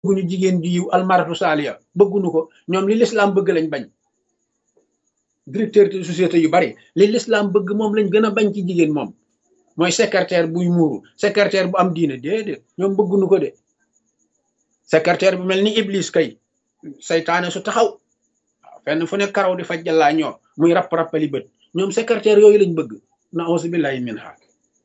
bëgguñu jigéen ju yiw almaratu saaliya bëgguñu ko ñoom li l'islam bëgg lañ bañ directeur de société yu bari li l'islam bëgg moom lañ gën a bañ ci jigéen moom mooy secrétaire buy muuru secrétaire bu am diine déedéet ñoom bëgguñu ko de secrétaire bu mel ni iblis kay saytaane su taxaw waaw fenn fu ne karaw di faj jàllaa ñoo muy rapp-rappali bët ñoom secrétaire yooyu lañ bëgg na auzu billahi minha waaw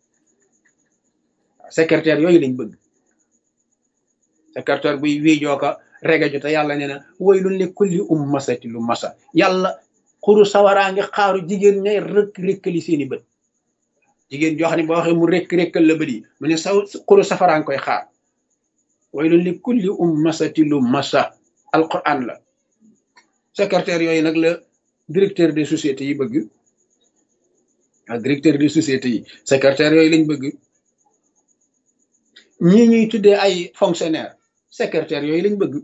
secrétaire yooyu lañ bëgg secrétaire buy wiijoo ko regeju te yàlla nee na waylun li kulli ummasati lu masa yàlla xuru sawaraa ngi xaaru jigéen ñay rëkk-rëkkali seeni bët jigéen joo xam ne boo waxee mu rëkk-rëkkal la bët yi mu ne saw xuru safaraa ngi koy xaar waylun li kulli ummasati lu masa alquran la secrétaire yooyu nag la directeur des sociétés yi bëgg ak directeur des sociétés yi secrétaire yooyu lañ bëgg ñii ñuy tuddee ay fonctionnaire secrétaire yooyu lañ bëgg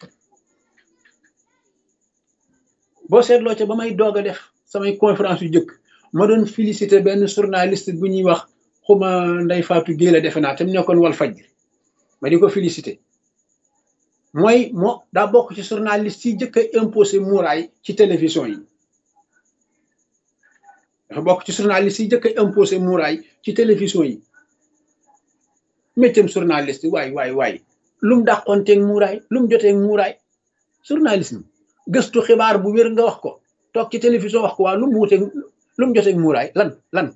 boo seetloo ca ba may doog a def samay conférence yu jëkk ma doon féliciter benn journaliste bu ñuy wax xuma Ndeye Fatou Guèye la defe naa te mu nekkoon wal faj ma di ko féliciter mooy moo daa bokk ci journaliste yi jëkk a imposé muuraay ci télévision yi dafa bokk ci journaliste yi jëkk a imposé muuraay ci télévision yi métier journaliste waay lu mu dàqoonteeg muuraay lu mu joteeg muuraay journalisme gëstu xibaar bu wér nga wax ko toog ci télévision wax ko waaw lu mu wuteeg lu mu joteeg muuraay lan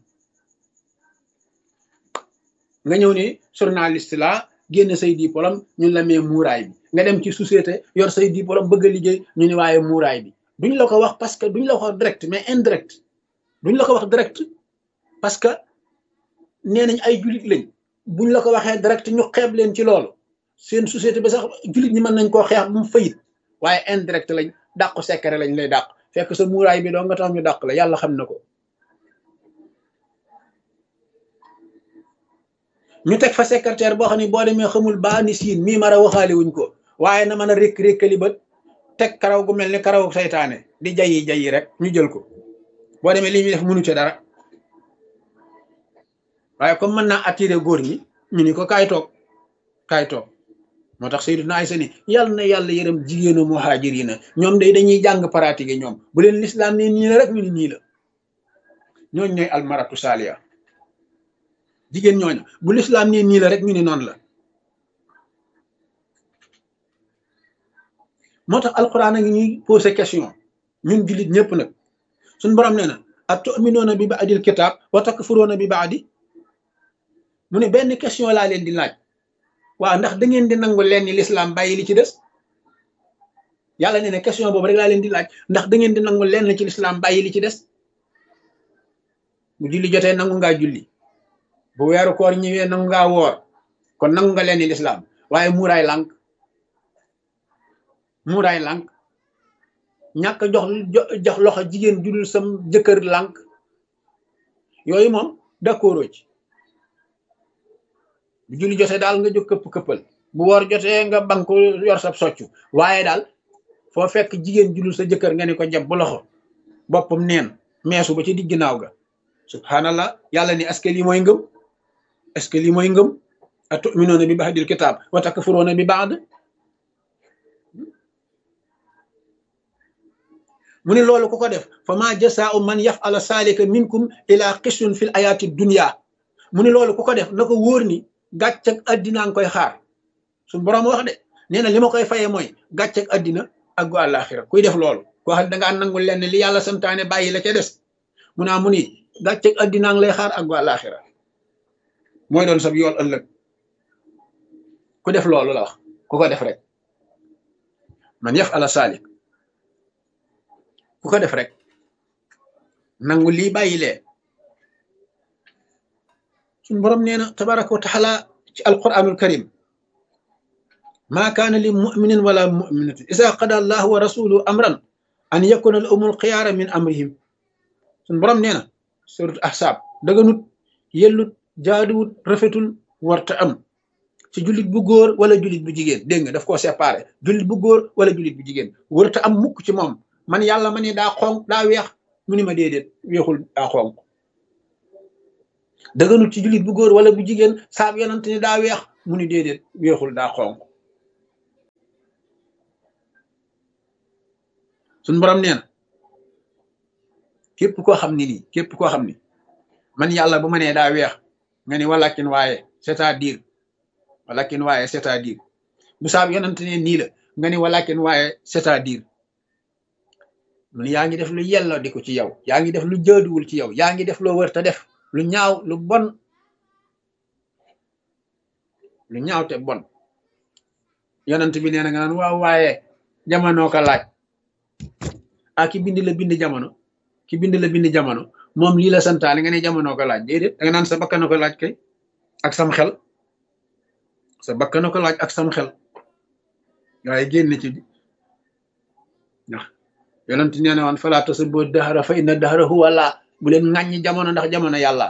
nga ñëw ni journaliste la génn say diplôme ñun la mee muuraay bi nga dem ci société yor say diplôme bëgg a liggéey ñu ni waaye muuraay bi duñ la ko wax parce que duñ la ko wax direct mais indirect duñ la ko wax direct parce que nee nañ ay julit lañ buñ la ko waxee direct ñu xeeb leen ci loolu seen société bi sax julit ñi mën nañ koo xeex bu mu fayit waaye indirect lañ dàqu secret lañ lay dàq fekk sa muuraay bi doo nga tax ñu dàq la yàlla xam na ko ñu teg fa secrétaire boo xam ne boo demee xamul baa ni siin mii mara waxaale wuñ ko waaye na mën a rékk-rékkali bët teg karaw gu mel ni karaw saytaane di jayi rek ñu jël ko boo demee li ñuy def mënu ci dara waaye comme mën naa attiré góor ñi ñu ni ko kaay toog moo tax Sayyiduna Aysa ni yàlla na yàlla yërëm jigéenu muhaajiriina ñoom day dañuy jàng pratiquer ñoom bu leen l'islam ne nii la rek ñu ni nii la ñooñ ñooy almaratu saaliya jigéen ñooñu bu l'islam ne nii la rek ñu ni noonu la moo tax alquran a ngi ñuy posé question ñun jullit ñëpp nag suñ borom nee na atu'minuuna bi ba'dil kitaab wa takfuruuna bi ba'di mu ne benn question laa leen di laaj waaw ndax da ngeen di nangu leen ni l'islam bàyyi li ci des yàlla nee na question boobu rek laa leen di laaj ndax da ngeen di nangu leen ci l'islam bàyyi li ci des bu julli jotee nangu ngaa julli bu weeru koor ñëwee nangu ngaa woor kon nangu nga leen ni l'islam waaye muuraay lànk ñàkk jox loxo jigéen judul sam jëkkër lànk yooyu moom d'accord ci bu julli jotee daal nga jóg këppal bu woor jotee nga banku yor sab soccu waaye daal foo fekk jigéen judul sa jëkkër nga ni ko jàpp bu loxo boppam neen meesu ba ci digg ginnaaw ga subhanallah yàlla ni est-ce que lii mooy ngëm atu'minuuna bi ba'dil kitaab wa takfuruuna bi ba'd mu ne loolu ku ko def fa ma jasaa'u man yaf'ala saalika minkum ila xisyun fil ayaati dunya mu ne loolu ku ko def na ko wóor ni gàcceg addinaa nga koy xaar suñu borom wax de nee na li ma koy fayee mooy gàcceg addina ak gu àllaaxira kuy def loolu koo xam ne dangaa nangul leen li yàlla santaane bàyyi la ca des mu naa mu ni gàcceg addinaa ngi lay xaar ak gu àllaaxira mooy doon sab yool ëllëg ku def loolu la wax ku ko def rek man yaf'ala saalik ku ko def rek nangu lii bàyyi lee suñu borom nee na tabaraka wa taala ci alquranul karim maa kaana li muminin wala muminatin isa qada allahu wa rasuluhu amran an yakuna lahumul xiyaara min amrihim suñu borom nee na surat ahzab daganut yellut jaaduwut rafetul warta am ci jullit bu góor wala jullit bu jigéen dégg nga daf koo séparé jullit bu góor wala jullit bu jigéen warta am mukk ci moom man yàlla ma ne daa xonq daa weex mu ni ma déedéet weexul daa xonq dëgganul ci jullit bu góor wala bu jigéen saab yonante ni daa weex mu ni déedéet weexul daa xonq suñ borom nee na képp koo xam ni nii képp koo xam ni man yàlla bu ma nee daa weex nga ni walakin waaye c'est-à-dire bu saab yonent ne nii la nga ni walakin waaye c'est-à-dire mun yaa ngi def lu yelloo di ko ci yow yaa ngi def lu jaaduwul ci yow yaa ngi def loo wër te def lu ñaaw lu bon lu ñaaw te bon yonent bi nee na nga naan waaw waaye jamono ko laaj ki bind la bind jamono moom lii la santaane nga ne jamono ko laaj déedéet da nga naan sa bakkan ko laaj kay ak sam xel sa bakkan ko laaj ak sam xel waaye génn ci ndax yonent nee na woon falaa tasubbu dahra fa inna dahra huwa Allah bu leen ŋàññi jamono ndax jamono yàlla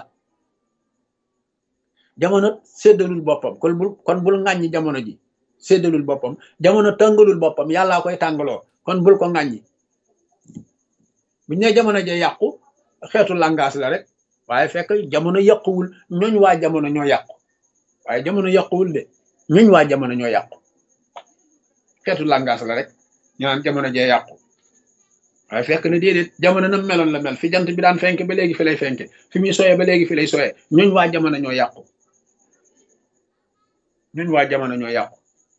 jamono séddalul boppam kon bul ŋàññi jamono ji séddalul boppam jamono tàngalul boppam yàllaa koy tàngaloo kon bul ko ŋàññi bu ñu nee jamono ja yàqu xeetu langage la rek waaye fekk jamono yàquwul ñooñ waa jamono ñoo yàqu waaye jamono yàquwul de ñooñ waa jamono ñoo yàqu xeetu langage la rek ñu naan jamono ja yàqu waaye fekk na déedéet jamono na meloon la mel fi jant bi daan fenke ba léegi fi lay fenke fi muy soyee ba léegi fi lay soyee ñooñ waa jamono ñoo yàqu ñooñ waa jamono ñoo yàqu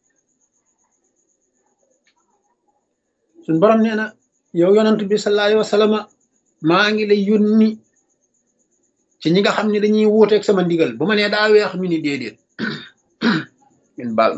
suñ borom nee na yow yonent bi sallallahu alayhi wa sallam maa ngi lay yónni ci ñi nga xam ne dañuy wuuteeg sama ndigal bu ma nee daa weex ñu ni déedéet min baal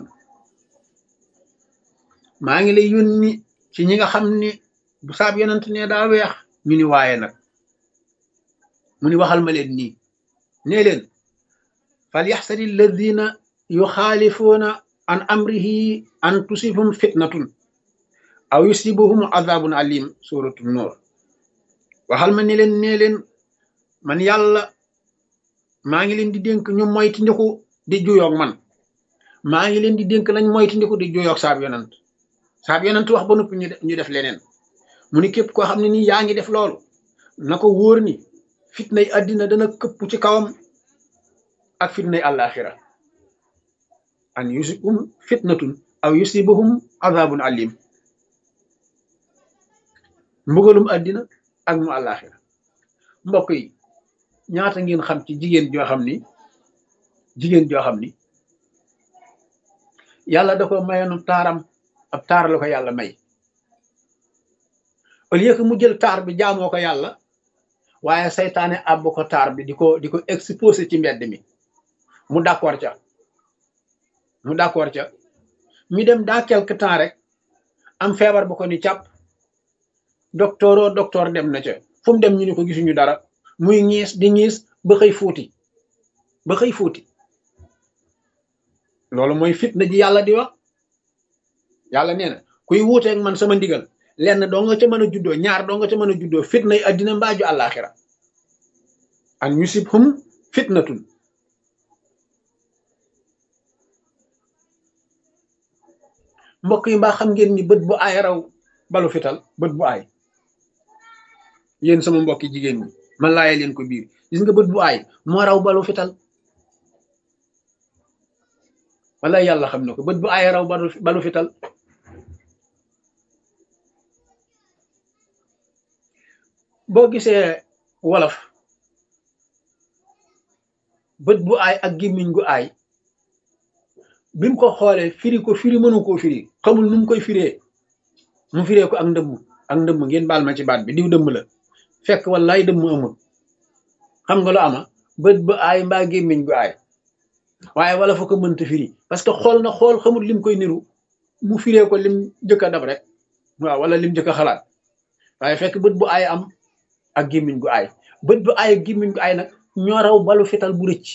maa ngi lay yónni ci ñi nga xam ne bu saab yonent ne daa weex ñu ni waaye nag mu ni waxal ma leen nii nee leen fal yaxsari alladina yuxaalifuuna an amrihi an tusibhum fitnatun aw yusibuhum azabun alim suratu nur waxal ma ne leen nee leen man yàlla maa ngi leen di dénk ñu moyti ndiku di juyoog man maa ngi leen di dénk nañ moyti ndiku di juyoog saab yonent wax ba noppi ñu def leneen mu ni képp koo xam ne nii yaa ngi def loolu na ko wóor ni fitnay àddina dana këpp ci kawam ak fitnay àllaaxira an yusibhum fitnatun aw yusibuhum azabun alim mbugalum àddina ak mu àllaaxira mbokk yi ñaata ngeen xam ci jigéen joo xam ni yàlla da ko mayoonu taaram ab taar la ko yàlla may au lieu que mu jël taar bi jaamoo ko yàlla waaye saytaane àbb ko taar bi di ko exposé ci mbedd mi mu d'accord ca mi dem dans quelque temps rek am feebar bu ko ni càpp docteur dem na ca fu mu dem ñu ni ko gisuñu dara muy ñiis di ñiis ba xëy fuuti loolu mooy fitna ji yàlla di wax yàlla nee na kuy wuuteeg man sama ndigal lenn doo nga ca mën a juddoo ñaar doo nga ca mën a juddoo fitna yi addina mbaaju àllaaxira an yusibhum fitnatun mbokk yi mbaa xam ngeen ni bët bu aay raw balu fital bët bu aay yéen sama mbokki jigéen ñi man laaye leen ko biir gis nga bët bu aay moo raw balu fital wala yàlla xam na ko bët bu aay raw balu fital boo gisee wolof bët bu aay ak gémmiñ gu aay bi mu ko xoolee firi mënu koo firi xamul nu mu koy firee mu firee ko ak ndëmm ngeen baal ma ci baat bi diw dëmm la fekk wallaay dëmm amul xam nga lu ama bët bu aay mbaa gémmiñ gu aay waaye wala fa ko mënta firi parce que xool xamul lim koy niru mu firee ko lim njëkk a dab rek waaw wala lim njëkk a xalaat waaye fekk bët bu aay am ak gémmiñ gu aay bët bu aay ak gémmiñ gu aay nag ñoo raw balu fital bu rëcc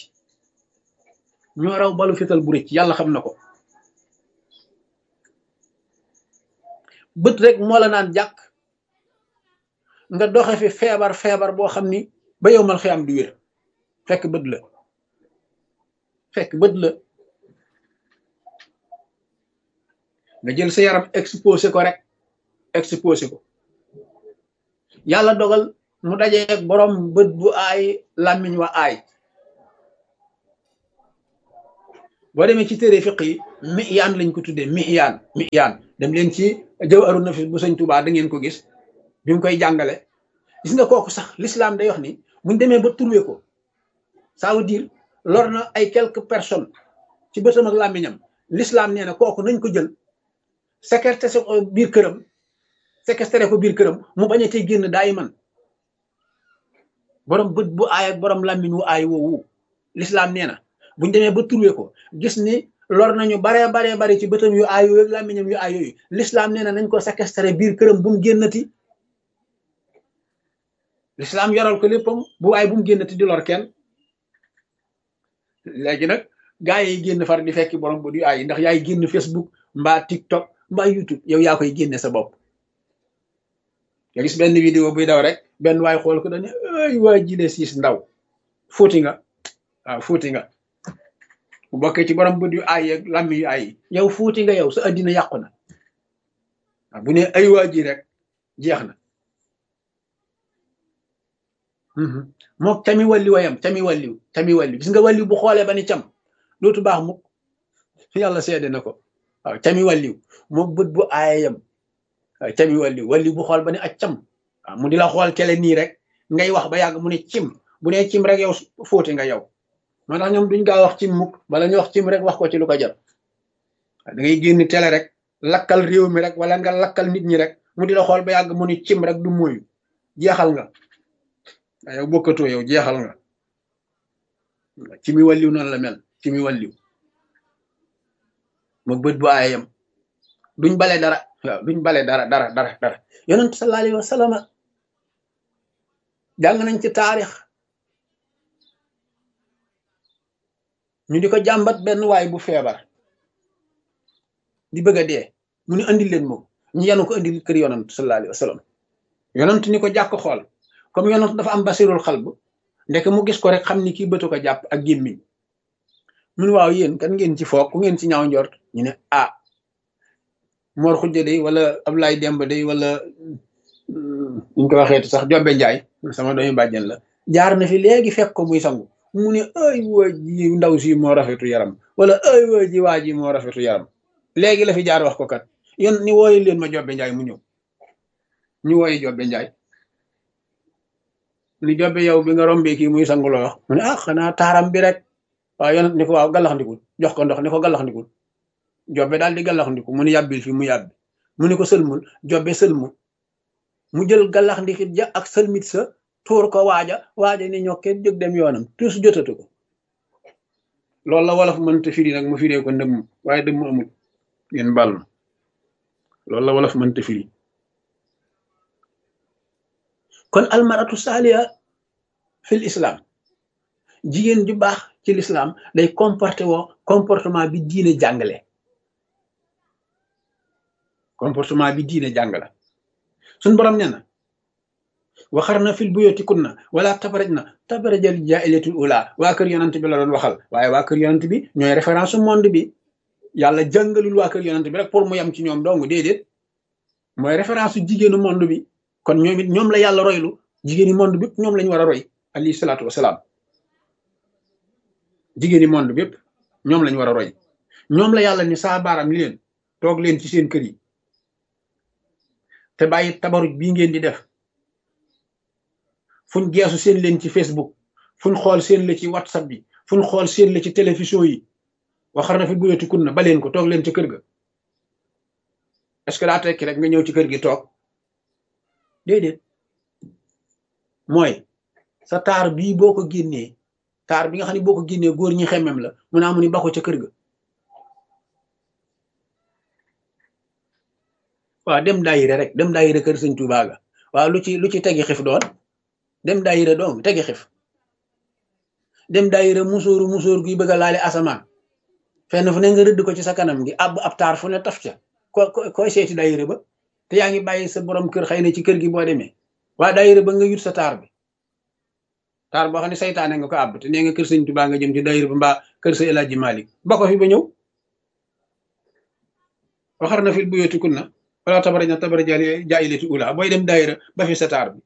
yàlla xam na ko bët rek moo la naan jàkk nga doxe fi feebar boo xam ni ba yow mal xiyam du wér fekk bët la nga jël sa yaram exposé ko yàlla dogal mu dajeeg borom bët bu aay làmmiñ wa aay boo demee ci téere fiq yi miyaan lañ ko tuddee miyaan dem leen ci Jawharun Nafis bu Sëñ Tuubaa da ngeen ko gis bi mu koy jàngale gis nga kooku sax l'islam day wax ni buñ demee ba trouvé ko ça veut dire lor na ay quelques personnes ci bëtam ak làmmiñam l'islam nee na kooku nañ ko jël séquestré ko biir këram séquestré ko biir këram mu bañ a tey génn daay man borom bët bu aay ak borom làmmiñ wu aay woowu l'islam nee na buñ demee ba trouvé ko gis ni lor nañu baree bare ci bëtam yu aay yooyu ak làmmiñam yu aay yooyu l'islam nee na nañ ko séquestré biir këram bu mu génnati l'islam yoral ko léppam bu aay bu mu génnati di lor kenn léegi nag gaa yi génn far di fekki borom bët yu aay ndax yaay génn Facebook mbaa TikTok mbaa YouTube yow yaa koy génne sa bopp nga gis benn vidéo buy daw rek benn waay xool ko dañu ay waa jile siis ndaw fóoti nga waaw fóoti nga bu bokkee ci borom bët yu aay ak làmmi yu aay yow fóoti nga yow sa addina yàqu na waaw bu ne ay waa ji rek jeex na mook cami walli wayam cami walli gis nga walliw bu xoolee ba ni cam dootu baax mukk yàlla seede na ko waaw cami walliw mook bët bu aayam waaw cami walliw bu xool ba ni ak cam waaw mu di la xool kele nii rek ngay wax ba yàgg mu ne cim bu ne cim rek yow fóoti nga yow moo tax ñoom duñ gaa wax cim mukk bala ñu wax cim rek wax ko ci lu ko jar da ngay génn télé rek lakkal réew mi rek wala nga lakkal nit ñi rek mu di la xool ba yàgg mu ne cim rek du moyu jeexal nga yow bokkatoo yow jeexal nga ci mi walliw noonu la mel ci mi walliw moom bët bu aayam duñ bale dara waaw duñ bale dara yonent sallallahu alayhi wa sallam jàng nañ ci taarix ñu di ko jàmbat benn waay bu feebar di bëgg a dee mu ni andil leen moom ñu yanu ko andil kër yonent sallallahu alayhi wa sallam yonent ni ko jàkk xool comme yonent dafa am basirul xalb ndek mu gis ko rek xam ni kii bëtu ko jàpp ak gémmiñ mun waaw yéen kan ngeen ci foog ku ngeen ci ñaaw njort ñu ne ah Mor Xujja day wala Ablaye Demba day wala ñu ko waxeetu sax Jobbe Njaay sama doomi bàjjen la jaar na fi léegi fekk ko muy sangu mu ne ay waa ji ndaw si moo rafetu yaram wala ay waa ji moo rafetu yaram léegi la fi jaar wax ko kat yéen ni wooyu leen ma Jobbe Njaay mu ñëw ñu wooyi Jobbe Njaay ni Jobbe yow bi nga rombee kii muy sangu loo wax mu ne ah xanaa taaram bi rek waaw yonent ni ko waaw gallaxndikul jox ko ndox ni ko gallaxndikul Jobbe daal di gallaxndiku mu ne yàbbil fi mu yàbbi mu ne ko sëlmul Jobbe sëlmu mu jël gallaxndikit ja ak sëlmit sa tuur ko waaja ni ñokkee jóg dem yoonam tous jotatu ko loolu la wolof mënta firi nag mu firee ko ndëmm waaye dëmm amul ngeen bal ma loolu la wolof mënta firi kon almaratu saaliya fil islam jigéen ju baax ci l'islam day comportement bi diine jàngale comportement bi diine jàngale suñ borom nee na waxarna fil buyutikunna wala tabarajal jaahiliyatul ula waa kër yonent bi la doon waxal waaye waa kër yonent bi ñooy référence monde bi yàlla jàngalul waa kër yonent bi rek pour mu yem ci ñoom dong déedéet mooy référence jigéenu monde bi kon ñoom it ñoom la yàlla roylu jigéeni monde bépp ñoom lañu war a roy alayhi salaatu wasalaam jigéeni monde bépp ñoom lañu war a roy ñoom la yàlla ni saa baaram li leen toog leen ci seen kër yi te bàyyi tabaruj bii ngeen di def fuñ geesu seen leen ci Facebook fuñ xool seen la ci WhatsApp bi fuñ xool seen la ci télévision yi waxarna fi buyutikunna ba leen ko toog leen ci kër ga est-ce que daa tekki rek nga ñëw ci kër gi toog déedéet mooy sa taar bii boo ko génnee taar bi nga xam ne boo ko génnee góor ñi xemmem la mu naa mu ni ba ko ca kër ga waaw dem daayira rek dem daayira kër sëñ Tuubaa ga waaw lu ci tegi xif doon dem daayira doon tegi xif dem daayira musóor guy bëgg a laale asamaan fenn fu ne nga rëdd ko ci sa kanam gi ab taar fu ne taf ca koy seeti daayira ba te yaa ngi bàyyi sa borom kër xëy na ci kër gi boo demee waa daayira ba nga yut sa taar bi taar boo xam ne saytaane nga ko àbb te nee nga kër sëñ Tuubaa nga jëm ci daayira ba mbaa kër sa El Hadji Malick ba ko fi ba ñëw waxarna fil buyutikunna wala tabarajal jaahiliyatul ula booy dem daayira ba fi sa taar bi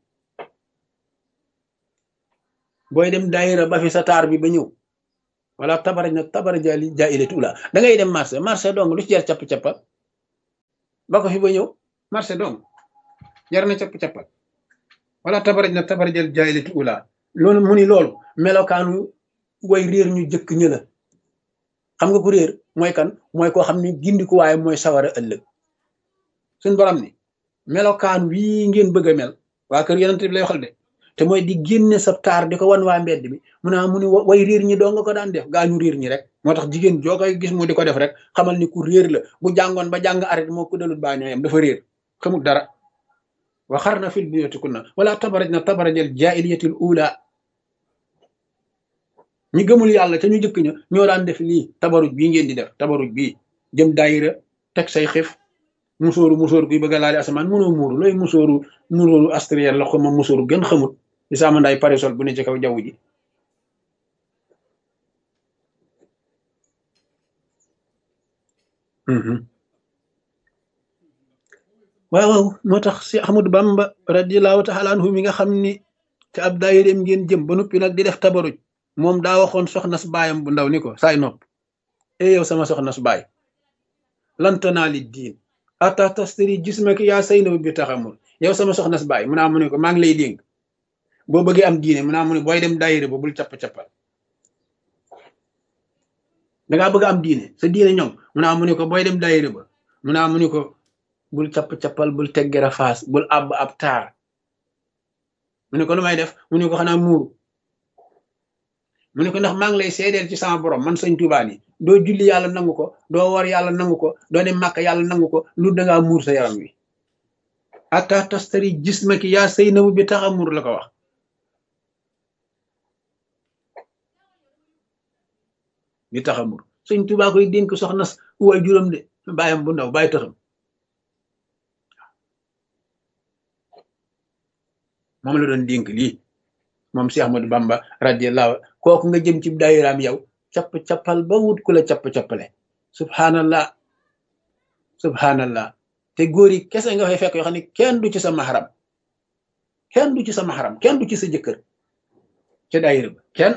booy dem daayira ba fi sa taar bi ba ñëw wala tabarajal jaahiliyatul ula da ngay dem marché dong lu ci jar capp-cappa ba ko fi ba ñëw marché dong jar na capp-cappal wala tabaraj na tabarajal jaahiliyati ula loolu mu ni loolu melokaanu way réer ñu jëkk ñë la xam nga ku réer mooy kan mooy koo xam ne gindiku waaye mooy sawara ëllëg suñ borom ni melokaan wii ngeen bëgg a mel waa kër yonent bi lay waxal de te mooy di génne sa taar di ko wan waa mbedd mi mu ne mu ni way réer ñi doo nga ko daan def gaa ñu réer ñi rek moo tax jigéen joo koy gis mu di ko def rek xamal ni ku réer la bu jàngoon ba jàng arrêté moo ko dalut baa ñooyam dafa réer xamul dara wa xarna fil buyutikunna wala tabarajna tabarajal jaahiliyatil ula ñi gëmul yàlla te ñu jëkk ña ñoo daan def lii tabaruj bii ngeen di def tabaruj bii jëm daayira teg say xif musóoru kuy bëgg a laali asamaan mënoo muuru looy musóoru astriel la xama musóoru gën xamut di sama nday parasol bu ne ci kaw jaww ji waaw moo tax si Ahmadu Bamba radiyallahu taala anhu mi nga xam ni te ab daayireem ngeen jëm ba noppi nag di def tabaruj moom daa waxoon soxna su baayam bu ndaw ni ko saay nopp yow sama soxna su baay lantanaa li diin ata tastari jismaki yaa Saynabu bi taxamul yow sama soxna su baay mu naa mu ne ko maa ngi lay dénk boo bëggee am diine mu naa mu ne booy dem daayire ba bul capp-cappal dangaa bëgg am diine sa diine ñoom mu naa mu ne ko booy dem daayire ba mu naa mu ne ko bul capp-cappal bul teggera faas bul àbb ab taar mu ne ko lu may def mu ne ko xanaa muuru mu ne ko ndax maa ngi lay seedeel ci sama borom man sëñ Tuubaa ni doo julli yàlla nangu ko doo war yàlla nangu ko doo dem màkk yàlla nangu ko lu dangaa muur sa yaram wi ata tastari jismaki yaa Saynabu bi taxa muur la ko wax bi taxa muur sëñ Tuubaa koy dénk soxna waay juróom de bàyyam bu ndaw bàyyi taxam moom la doon dénk lii moom Cheikh Ahmadou Bamba radiyallahu kooku nga jëm ci daayiraam yow capp-cappal ba wut ku la capp-cappale subhanallah subhanallah te góor yi kese nga fay fekk yoo xam ne kenn du ci sa mahram kenn du ci sa mahram kenn du ci sa jëkkër ca daayira ba kenn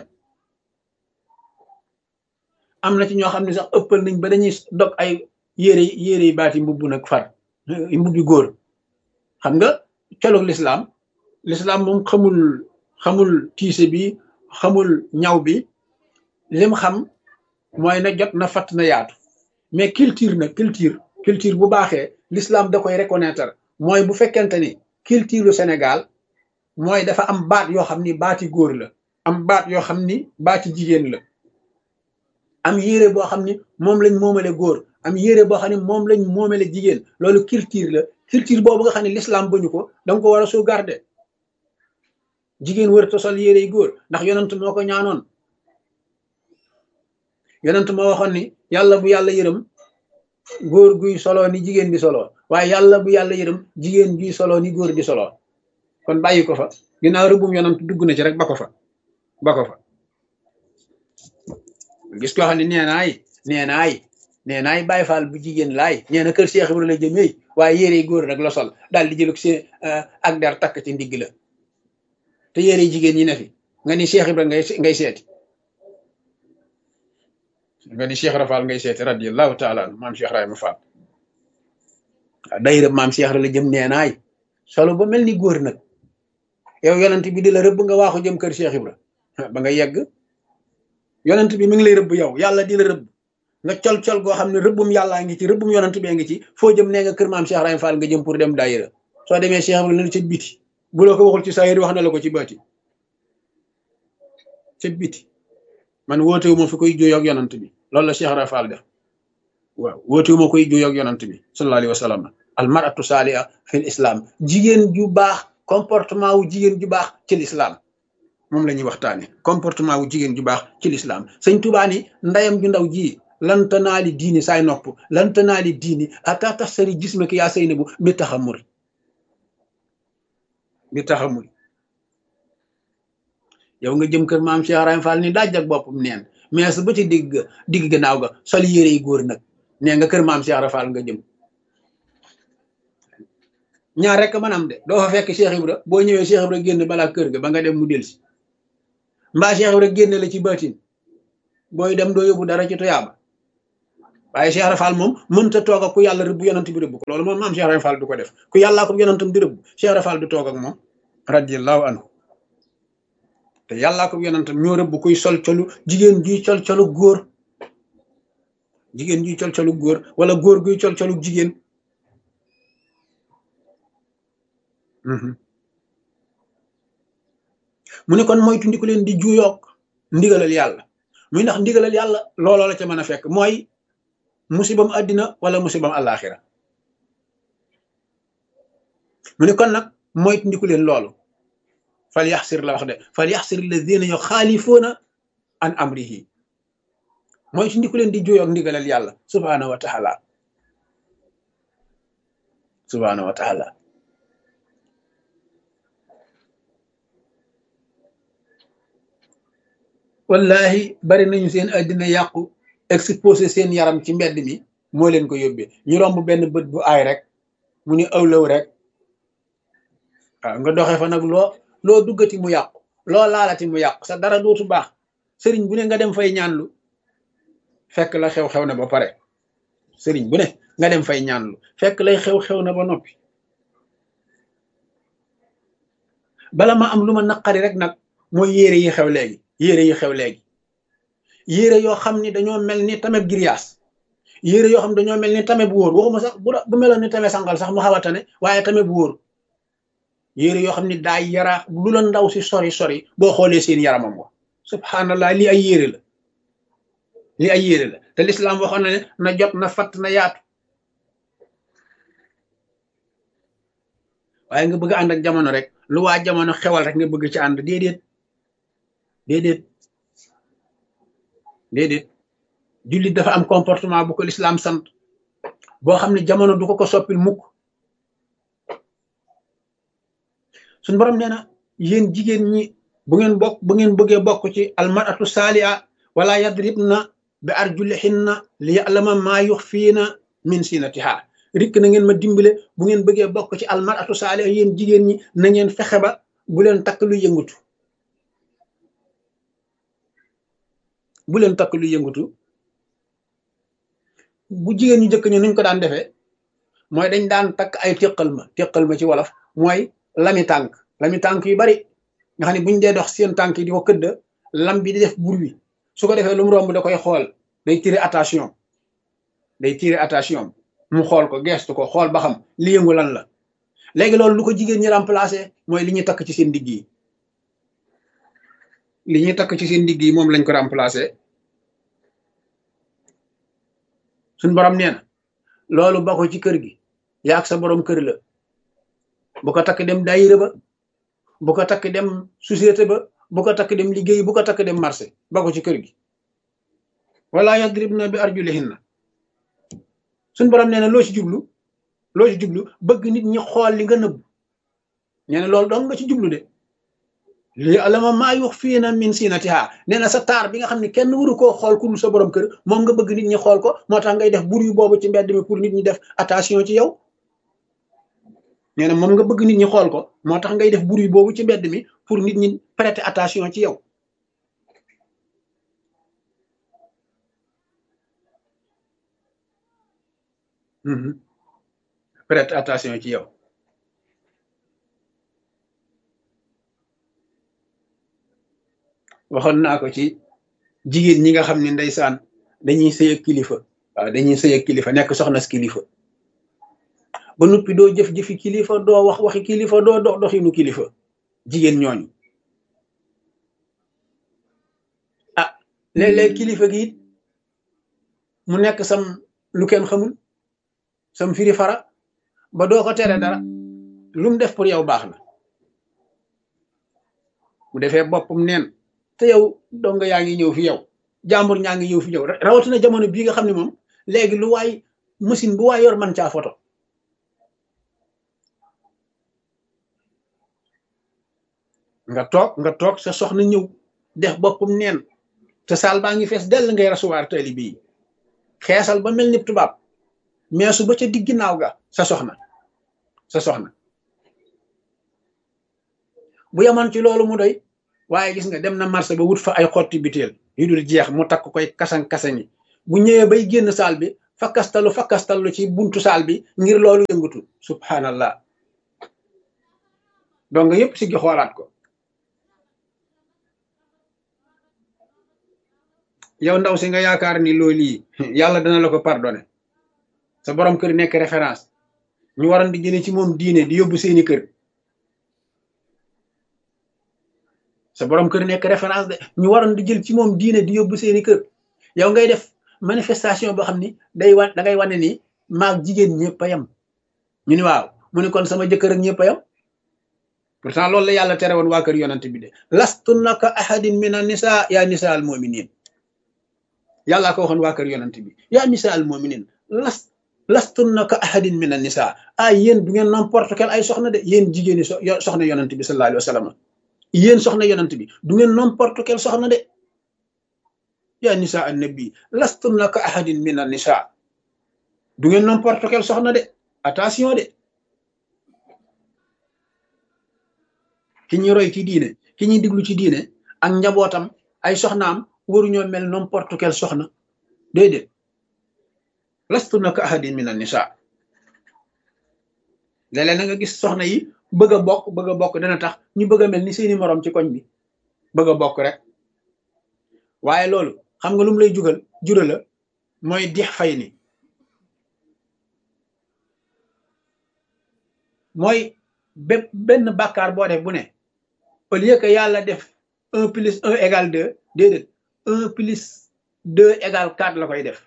am na ci ñoo xam ne sax ëppal nañ ba dañuy dog ay yére yi baati mbubb nag far mbubbi góor xam nga colog l'islam moom xamul tiise bi xamul ñaw bi lim xam mooy na jot na fatt na yaatu mais culture bu baaxee l'islam da koy reconnaître mooy bu fekkente ni culture lu Sénégal mooy dafa am baat yoo xam ni baati góor la am baat yoo xam ni baati jigéen la am yére boo xam ni moom lañ moomale góor am yére boo xam ne moom lañ moomale jigéen loolu culture la culture boobu nga xam ne l'islam bañu ko danga ko war a sauvegarder jigéen wër to sol yére yi góor ndax yonent moo ko ñaanoon yonent moo waxoon ni yàlla bu yàlla yërëm góor guy soloo ni jigéen di soloo waaye yàlla bu yàlla yërëm jigéen guy soloo ni góor di soloo kon bàyyi ko fa ginnaaw rëbbum yonent dugg na ci rek ba ko fa gis koo xam ne nee naay Baay Faal bu jigéen laay nee na kër Cheikh Ibrahima la jëmee waaye yére yi góor rek la sol daal di jël si ak der takk ci ndigg la te yére jigéen ñi ne fi nga ni Cheikh Ibrahima ngay seeti nga ni Cheikh Rafal ngay seeti radiyallahu taala anhu maam Cheikh Ibrahima Fall waaw dayra maam Cheikh la jëm nee naay solo ba mel ni góor nag yow yonent bi di la rëbb nga waaxu jëm kër Cheikh Ibrahima ba nga yegg yonent bi mi ngi lay rëbb yow yàlla di la rëbb nga col goo xam ne rëbbum yàllaa ngi ci rëbbum yonent bee ngi ci foo jëm nee nga kër maam Cheikh Ibrahima Fall nga jëm pour dem daayira soo demee Cheikh Ibrahima la ci biti bu la ko waxul ci saa yéri wax na la ko ci baati ca biti man wootewu ma fi koy juyoo ak yonant bi loolu la Cheikh Rafal def waaw wootewu ma koy juyoo ak yonant bi sallallahu alayhi wa sallam al mar'atu saaliha fil islam jigéen ju baax comportement wu jigéen ju baax ci l'islam moom la ñuy waxtaane comportement wu jigéen ju baax ci l'islam sëñ Tuubaa ni ndayam ju ndaw ji lantanaali diini saay nopp lantanaali diini ata tasari jismaki yaa Saynabu bi taxamuri yow nga jëm kër maam Cheikh Ibrahima Fall ni daaj ak boppam neen mais su ba ci digg gannaaw ga sol yére yi góor nag nee nga kër maam Cheikh Ibrahima Fall nga jëm ñaar rek mën am de doo fa fekk Cheikh Ibra boo ñëwee Cheikh Ibra génn balaa kër ga ba nga dem mu delsi mbaa Cheikh Ibra génn la ci baatin booy dem doo yóbbu dara ci tuyaaba waaye Cheikh Ibra Fall moom mënta toog ak ku yàlla rëbb yonent bi rëbb ko loolu moom maam Cheikh Ibra Fall du ko def ku yàllaa ko yonentam di rëbb Cheikh Ibra Fall du toog ak moom radiyallahu anhu te yàllaa ko yonentam ñoo rëbb kuy sol colu jigéen juy col colu góor jigéen juy col colu góor wala góor guy col colu jigéen mu ne kon moytu ndiku leen di juyoog ndigalal yàlla muy ndax ndigalal yàlla looloo la ca mën a fekk mooy musibam àddina wala musibam àllaaxira mu ne kon nag moytu ndiku leen loolu fal yaxsir la wax de fal yaxsir alladina yuxaalifuuna an amrihi moytu ndiku leen di juyoog ndigalal yàlla subhaanahu wa taala subhaanahu wa taala wallahi bari nañu seen àddina yàqu exposé seen yaram ci mbedd mi moo leen ko yóbbee ñu romb benn bët bu aay rek mu ni awlaw rek waaw nga doxee fa nag loo duggati mu yàqu loo laalati mu yàqu sa dara dootu baax sëriñ bu ne nga dem fay ñaanlu fekk la xew-xew na ba pare sëriñ bu ne nga dem fay ñaanlu fekk lay xew-xew na ba noppi bala ma am lu ma naqari rek nag mooy yére yi xew léegi yére yi xew léegi yére yoo xam ni dañoo mel ni tamit giriyaas yére yoo xam ne dañoo mel ni tamit bu wóor waxuma sax bu meloon ni tamit sangal sax mu xaw a tane waaye tamit bu wóor yére yoo xam ni daa yaraax lu la ndaw si sori sori boo xoolee seen yaramam wa subhanallah lii ay yére la lii ay yére la te lislaam waxoon na ne na jot na fatt na yaatu waaye nga bëgg ànd ak jamono rek lu waa jamono xewal rek nga bëgg ci ànd déedéet déedéet jullit dafa am comportement bu ko lislaam sant boo xam ne jamono du ko soppil mukk suñu borom nee na yéen jigéen ñi bu ngeen bëggee bokk ci almaratu saaliha wala yadribna bi arjulihinna li ya'lama maa yuxfiina min sinatiha rikk na ngeen ma dimbale bu ngeen bëggee bokk ci almaratu saaliha yéen jigéen ñi na ngeen fexe ba bu leen takk lu yëngutu bu leen takk lu yëngutu bu jigéen ñu jëkk ñu nuñ ko daan defee mooy dañ daan takk ay téqal ma ci wolof mooy lami tànk yu bari nga xam ne buñ dee dox seen tànk yi di ko këdd lam bi di def bruit su ko defee lu mu romb da koy xool day tirer attention mu xool ko gestu ko xool ba xam li yëngu lan la léegi loolu lu ko jigéen ñi remplacer mooy li ñuy takk ci seen digg yi li ñuy takk ci seen digg yi moom lañ ko remplacer suñ borom nee na loolu ba ko ci kër gi yaag sa borom kër la bu ko takk dem daayira ba bu ko takk dem société ba bu ko takk dem liggéey bu ko takk dem marché ba ko ci kër gi wala yadribna bi arjulihinna suñ borom nee na loo ci jublu bëgg nit ñi xool li nga nëbb nee na loolu dong nga ci jublu de li alama maa yuxfiina min sinatiha nee na sa taar bi nga xam ne kenn waru koo xool ku dul sa borom kër moom nga bëgg nit ñi xool ko moo tax ngay def bur yu boobu ci mbedd mi pour nit ñi def attention ci yow nee na moom nga bëgg nit ñi xool ko moo tax ngay def bur yu boobu ci mbedd mi pour nit ñi prêter attention ci yow prêter attention ci yow waxoon naa ko ci jigéen ñi nga xam ne ndeysaan dañuy sëy ak kilifa waaw dañuy sëy ak kilifa nekk soxna si kilifa ba noppi doo jëf-jëfi kilifa doo wax waxi kilifa doo dox doxinu kilifa jigéen ñooñu ah léeg-léeg kilifa gi it mu nekk sam lu kenn xamul sam firi fara ba doo ko tere dara lu mu def pour yow baax na bu defee boppam neen te yow dong yaa ngi ñëw fi yow jàmbur ñaa ngi ñëw fi yow rawatina jamono bii nga xam ne moom léegi lu waay machine bu waay yor man caa photo nga toog sa soxna ñëw def boppam neen te saal baa ngi fees dell ngay rasuwaar taalibe yi xeesal ba mel ni tubaab meesu ba ca digg ginnaaw ga sa soxna bu yaman ci loolu mu doy waaye gis nga dem na marché ba wut fa ay xotti biteel yu dul jeex mu takk koy kasan-kasani bu ñëwee bay génn saal bi fakkastalu ci buntu saal bi ngir loolu yëngatu subhanallah donc yépp si gi xoolaat ko yow ndaw si nga yaakaar ni loolu yi yàlla dana la ko pardonné sa borom kër nekk référence ñu waroon di jëlee ci moom diine di yóbbu seeni kër sa borom kër nekk référence de ñu waroon di jël ci moom diine di yóbbu seeni kër yow ngay def manifestation boo xam ni da ngay wane ni maag jigéen ñëpp a yem ñu ni waaw mu ni kon sama jëkkër ak ñëpp a yem pourtant loolu la yàlla tere woon waa kër yonent bi de lastunna ka ahadin mina nisa yaa nisa al muminin yàllaa ko waxoon waa kër yonent bi yaa nisa al muminin lastunna ka ahadin mina nisa yéen du ngeen n'importe quel ay soxna de yéen jigéeni soxna yonent bi sallallahu alayhi wa sallam yéen soxna yonent bi du ngeen n'importe quel soxna de yaa nisa an nabi lastunna ka ahadin min an nisa du ngeen n'importe quel soxna de attention de ki ñuy roy ci diine ki ñuy diglu ci diine ak njabootam ay soxnaam waruñoo mel n'importe quel soxna déedéet lastunna ka ahadin min an nisa léeg-léeg na nga gis soxna yi bëgg a bokk dana tax ñu bëgg a mel ni seeni moroom ci koñ bi bëgg a bokk rek waaye loolu xam nga lu mu lay jurala mooy dix fay ni mooy benn bàkkaar boo def bu ne au lieu que yàlla def 1 plus 1 égale 2 déedéet 1 plus 2 égale 4 la koy def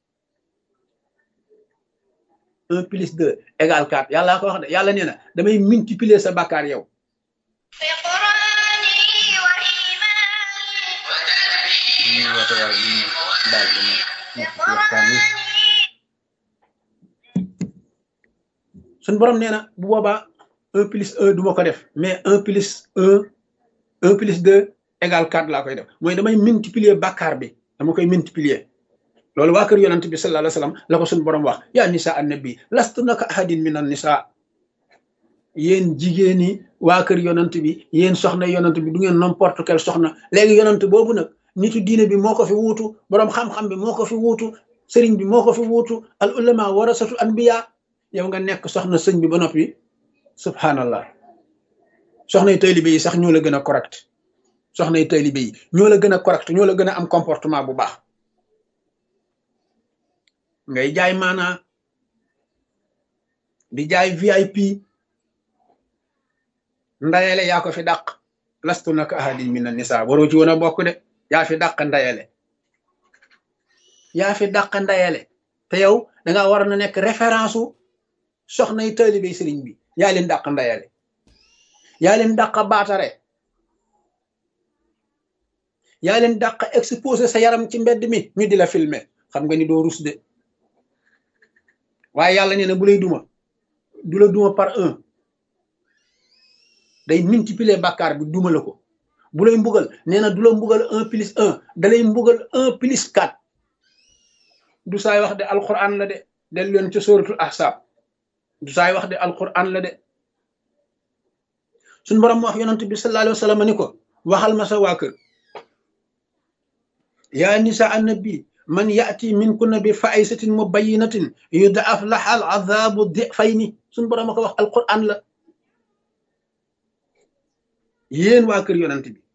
1 plus 2 égale 4 yàlla ko wax de yàlla nee na damay multiplier sa bàkkaar yow suñ borom nee na bu boobaa 1 plus 1 du ma ko def mais 1 plus 2 égale 4 laa koy def mooy damay multiplier bàkkaar bi dama koy multiplier loolu waa kër yonent bi sallallahu alayhi wa sallam la ko suñ borom wax yaa nisa annabi lastunna ka ahadin min an nisa yéen jigéeni waa kër yonent bi yéen soxna yonent bi du ngeen n'importe quel soxna léegi yonent boobu nag nitu diine bi moo ko fi wuutu boroom xam-xam bi moo ko fi wuutu sëriñ bi moo ko fi wuutu al ulama warasatu anbiya yow nga nekk soxna sëñ bi ba noppi subhanallah soxna yi taalibe yi sax ñoo la gën a correct soxna yi taalibe yi ñoo la gën a correct ñoo la gën a am comportement bu baax ngay jaay maanaa di jaay VIP ndayele yaa ko fi dàq lastuna ka ahadin min an nisa waroo ci woon a bokk de yaa fi dàq ndayele te yow dangaa war na nekk référence u soxna yi taalibe sëriñ bi yaa leen dàq ndayele yaa leen dàq baatare yaa leen dàq exposé sa yaram ci mbedd mi ñu di la filmer xam nga ni doo rus de waaye yàlla nee na bu lay duma du la duma par 1 day multiplier bàkkaar bi duma la ko bu lay mbugal nee na du la mbugal 1 plus 1 da lay mbugal 1 plus 4 du saay wax de alquran la de del leen ca suratul ahsab du saay wax de alquran la de suñ borom wax yonent bi sallallahu alayhi wa sallam ni ko waxal ma sa waa kër yaa nisa annabi man yaati minkunna bi faisatin mubayyinatin yudaaf laha al azabu difayni suñ borom a ko wax alquran la yéen waa kër yonent bi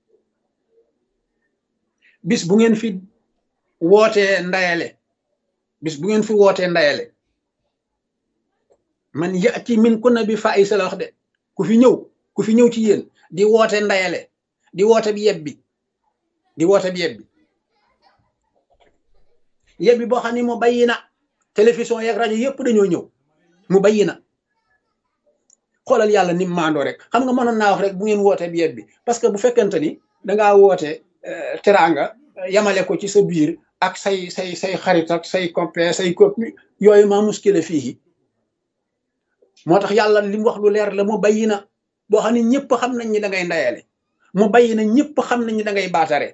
bis bu ngeen fi wootee ndayale man yaati minkunna bi faisa la wax de ku fi ñëw ci yéen di woote ndayale di woote bi yebbi boo xam ne mu bayyi na télévision yeeg rajo yëpp dañoo ñëw mu bayyi na xoolal yàlla ni maandoo rek xam nga mënoon naa wax rek bu ngeen wootee bi yebbi parce que bu fekkente ni dangaa woote teraanga yamale ko ci sa biir ak say xarit ak say copain say copine yooyu maa muskile fii moo tax yàlla li mu wax lu leer la mu bayyi na boo xam ne ñëpp xam nañ ni da ngay ndayale mu bayyi na ñëpp xam nañ ni da ngay baatare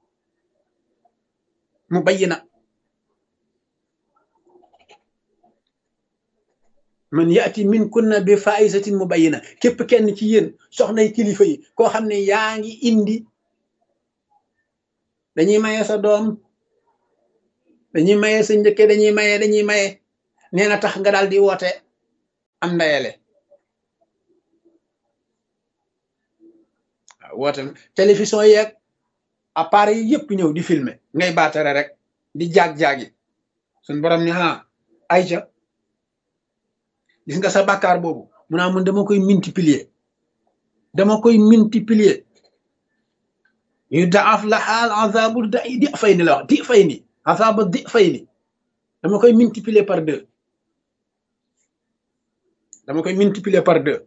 mu bayyi na man yaati min kunna bi faisatin mubayyina képp kenn ci yéen soxnay kilifa yi koo xam ne yaa ngi indi dañuy maye sa doom dañuy maye sa njëkke dañuy maye nee na tax nga daal di woote am ndayale waaw woote télévision yeeg appareil yi yëpp ñëw di filmer ngay baatare rek di jaag-jaagi suñ borom ni ayca gis nga sa bàkkaar boobu mu naa mun dama koy multiplier yu daaf la xaal azabu di fay ni la wax di fay ni azaba di fay ni dama koy multiplier par 2 dama koy multiplier par 2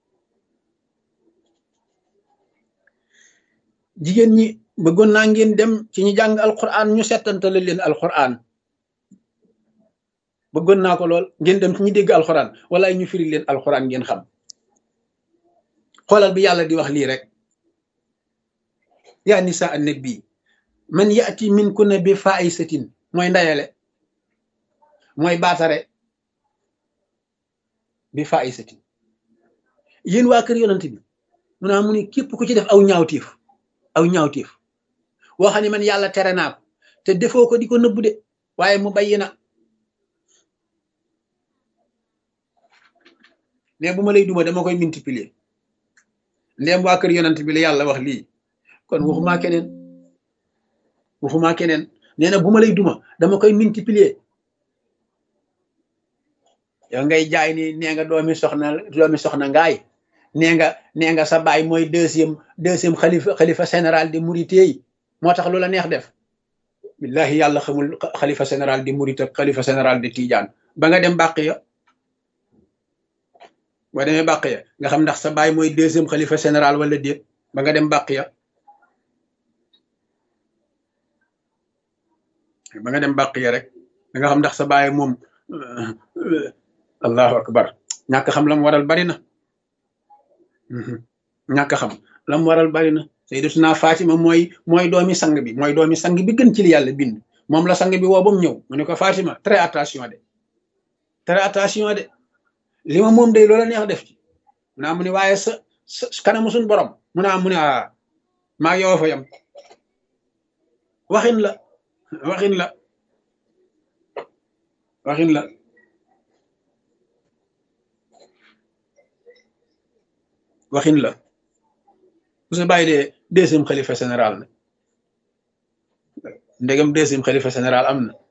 jigéen ñi bëggoon naa ngeen dem ci ñi jàng alquran ñu settantale leen alquran bëggoon naa ko lool ngeen dem ci ñi dégg alquran wala ñu firi leen alquran ngeen xam xoolal bi yàlla di wax lii rek yaa nisa annabi man yati min kunna bi faisatin mooy ndayale mooy baatare bi faisatin yéen waa kër yonent bi mu ni képp ku ci def aw ñaawtiif wax ni man yàlla tere naa ko te defoo ko di ko nëbbu de waaye mu bayyi na ne bu ma lay duma dama koy multiplier ndéem waa kër yonent bi la yàlla wax lii kon waxumaa keneen nee na bu ma lay duma dama koy multiplier yow ngay jaay ni nee nga doomi soxna ngaay nee nga sa baay mooy deuxième xalifa général di Mouride yi moo tax lu la neex def billahi yàlla xamul xalifa général di Mouride ak xalifa général di Tidiane ba nga dem bàq ya boo demee bàq ya nga xam ndax sa baay mooy deuxième xalifa général wala déet ba nga dem bàq ya rek da nga xam ndax sa baay moom allahu akbar ñàkk xam lam waral bari na sayyidatuna Fatima mooy doomi sang bi gën ci li yàlla bind moom la sang bi woo ba mu ñëw mu ne ko Fatima très attention de li ma moom day loola neex def ci mu ne waaye sa kanamu suñ borom mu ne maa yow fa yam waxin la bu sa bàyyi dee deuxième xalifa général na ndegam deuxième xalifa général am na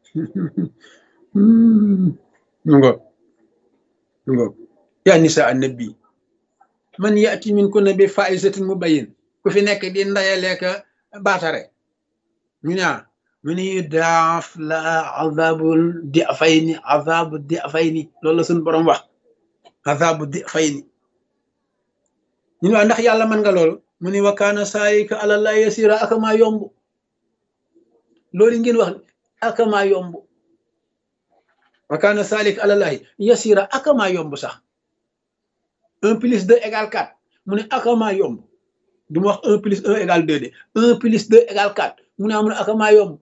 ngo yaa nisa annabi man yati min kunna bi faisatin mubayyin ku fi nekk di ndayaleeka baatare ñu mu ni daaf la azabu di fayni loolu la suñu borom wax azabu di fayni ñu ne ndax yàlla mën nga loolu mu ni wa kaana saalika alallahi yasira akamaa yomb loolu ngeen wax akamaa yomb wa kaana saalika alallahi yasira akamaa yomb sax 1 plus 2 égale 4 mu ne akamaa yomb du ma wax 1 plus 1 égale 2 de 1 plus 2 égale 4 mu ne akamaa yomb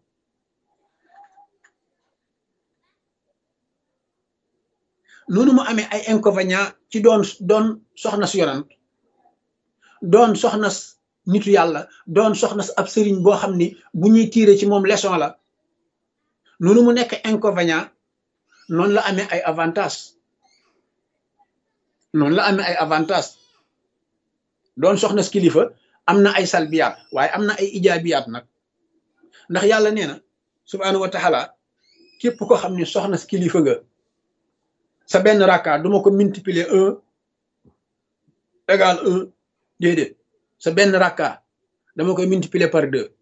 noonu mu amee ay inconvénients ci doon soxna si yonant doon soxna nitu yàlla doon soxna ab sëriñ boo xam ni bu ñuy tiire ci moom leçon la noonu mu nekk inconvénient noonu la amee ay avantage doon soxna si kilifa am na ay salbiyaat waaye am na ay ijaabiyaat nag ndax yàlla nee na subhaanahu wa taala képp ko xam ni soxna si kilifa nga sa benn rakka duma ko multiplier 1 égale 1 déedéet sa benn rakka dama koy multiplier par 2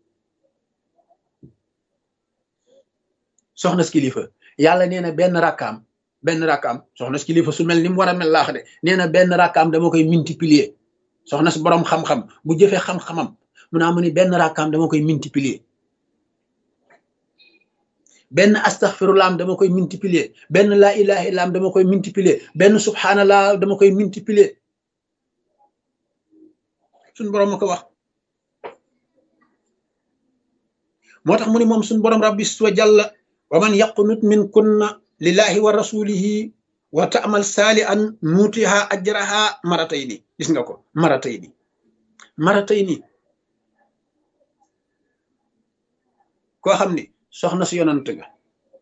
soxna si kilifa yàlla nee na benn rakkaam soxna si kilifa su mel ni mu war a mel laax de nee na benn rakkaam dama koy multiplier soxna si boroom xam-xam bu jëfee xam-xamam mu ni benn rakkaam dama koy multiplier benn astaghfirullah dama koy multiplier benn laa ilaha illa dama koy multiplier benn subhanallah dama koy multiplier suñ boroom ma ko wax moo tax mu ni moom suñ boroom rabbi wa jalla wa man yaqnut min kunna lillahi wa rasulihi wa ta'mal salihan nutiha ajraha maratayni gis nga ko maratayni koo xam ni soxna si yonant nga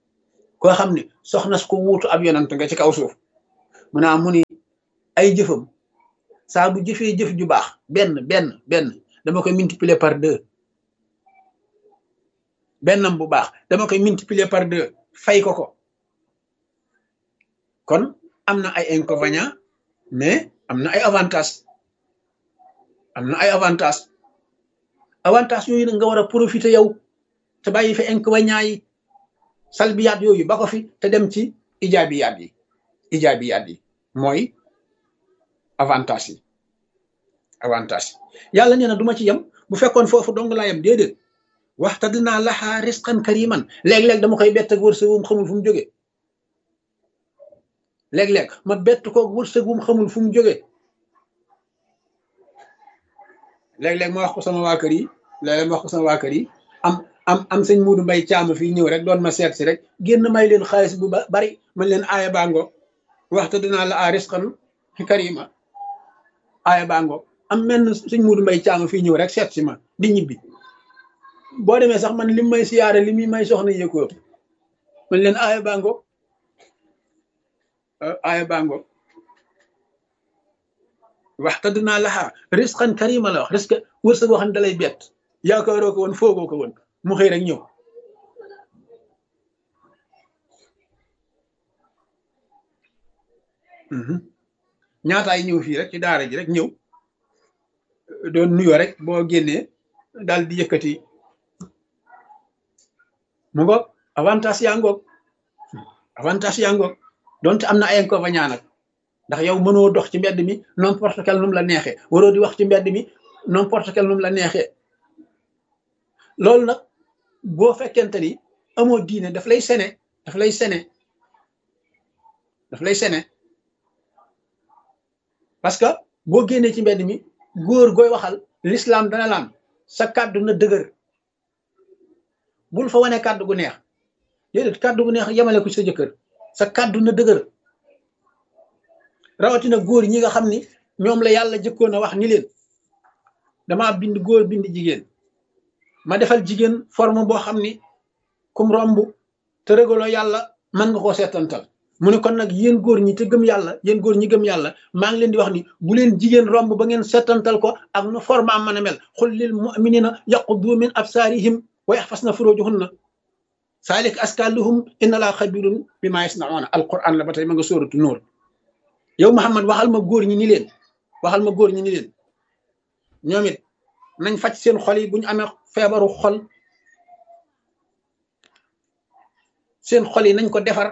koo xam ne soxna su ko wuutu ab yonant nga ci kaw suuf mu naa mu ni ay jëfam saa bu jëfee jëf ju baax benn dama koy multiplier par 2 bennam bu baax dama koy multiplier par 2 fay ko kon am na ay inconvénients mais am na ay avantages avantage yooyu nag nga war a profiter yow te bàyyi fi inconvénients yi salbiyaat yooyu ba ko fi te dem ci ijaabiyaat yi mooy avantage yi yàlla nee na du ma ci yem bu fekkoon foofu dong laa yem déedéet waxtadnaa lahaa risqan kariman léeg-léeg dama koy bett ak wërsëg wu mu xamul fu mu jógee léeg-léeg ma bett ko wërsëg wu mu xamul fu mu jógee léeg-léeg ma wax ko sama waa kër yi am sëñ Muudu Mbay Caam fii ñëw rek doon ma seet si rek génn may leen xaalis bu bari man leen aaya bango waxtadnaa lahaa risqan karima aaya bango am menn sëñ Muudu Mbay Caam fii ñëw rek seet si ma di ñibbi boo demee sax man lim may siyaare li muy may soxna yëkkoo man leen aaya bango waxtadnaa lahaa risqan karima la wax risque wërsëg boo xam ne dalay bett yaakaaroo ko woon foogoo ko woon mu xëy rek ñëw ñaataay ñëw fii rek ci daara ji rek ñëw doon nuyoo rek boo génnee daal di yëkkati mu ngoog avantage yaa ngoog donte am na ay inconvénients nag ndax yow mënoo dox ci mbedd mi n'importe quel num la neexee waroo di wax ci mbedd mi n'importe quel num la neexee loolu nag boo fekkente ni amoo diine daf lay sene parce que boo génnee ci mbedd mi góor gooy waxal l'islam dana laan sa kàddu na dëgër bul fa wane kàddu gu neex déedéet kàddu gu neex yemale ko sa jëkkër sa kàddu na dëgër rawatina góor ñi nga xam ni ñoom la yàlla jëkkoon a wax ni leen damaa bind góor bind jigéen ma defal jigéen forme boo xam ni kum romb te régaloo yàlla mën nga koo seetantal mu ne kon nag yéen góor ñi te gëm yàlla yéen góor ñi gëm yàlla maa ngi leen di wax ni bu leen jigéen romb ba ngeen seetantal ko ak nu forme am mën a mel xul lil muminina yaquddu min absaarihim wa yaxfasna furujuhunna saalik aska lahum inna laa xabirun bima yasnauna alquran la ba tey ma nga sóoratu Nuur yow Muhammad waxal ma góor ñi ni leen ñoom it nañ faj seen xol yi bu ñu amee feebaru xol seen xol yi nañ ko defar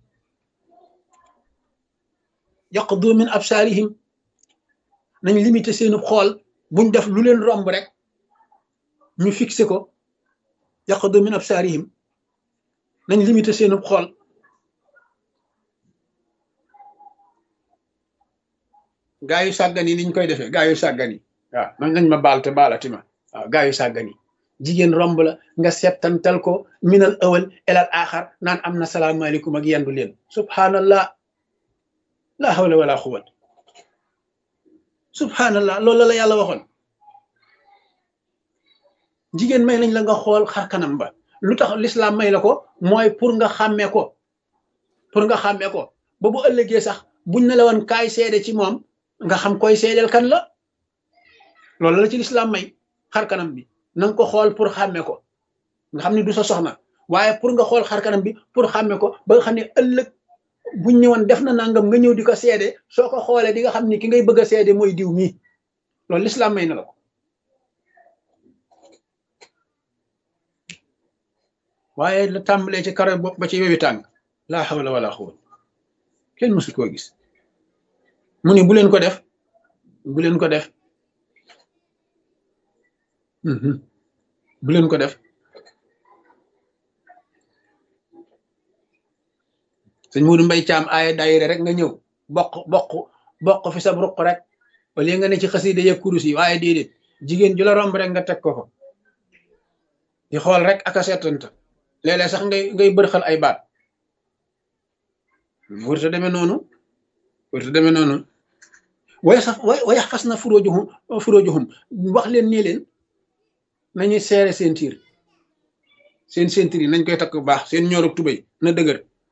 yaqdu min absaarihim nañ limité seenu xool buñ def lu leen romb rek ñu fixé ko yaqdu min absaarihim nañ limité seenu xool gaa yu sàggan yi niñ koy defee gaa yu sàggan yi waaw man nañ ma baal te baalati ma waaw gaa yu sàggan yi jigéen romb la nga settantal ko minal awal elal axar naan am na salaamaaleykum ak yendu leen subhanallah la hawla wala quwwat subhanallah loolu la yàlla waxoon jigéen may nañ la nga xool xar kanam ba lu tax l'islam may la ko mooy pour nga xàmmee ko ba bu ëllëgee sax buñ ne la woon kaay seede ci moom nga xam koy seedeel kan la loolu la ci l'islam may xar kanam bi na nga ko xool pour xàmmee ko nga xam ne du sa soxna waaye pour nga xool xar kanam bi pour xàmmee ko ba nga xam ne ëllëg buñ ñëwoon def na nangam nga ñëw di ko seede soo ko xoolee di nga xam ni ki ngay bëgg a seede mooy diw mii loolu l'islam may na la ko waaye la tàmbalee ci karo bopp ba ci wewi tàng laa hawla wala quwwata kenn mësu koo gis mu ni bu leen ko def bu leen ko def sëñ Muudu Mbay Caam aaya daayira rek nga ñëw bokk fi sa ruq rek wala nga ne ci xasida ya kurus yi waaye déedéet jigéen ju la romb rek nga teg ko ko di xool rek ak a seetanta léeg-léeg sax ngay bërxal ay baat wërta demee noonu wayax fas na furóojuhum wax leen nii leen nañuy seere seen tiir yi nañ koy takk bu baax seen ñoorug tubéy na dëgër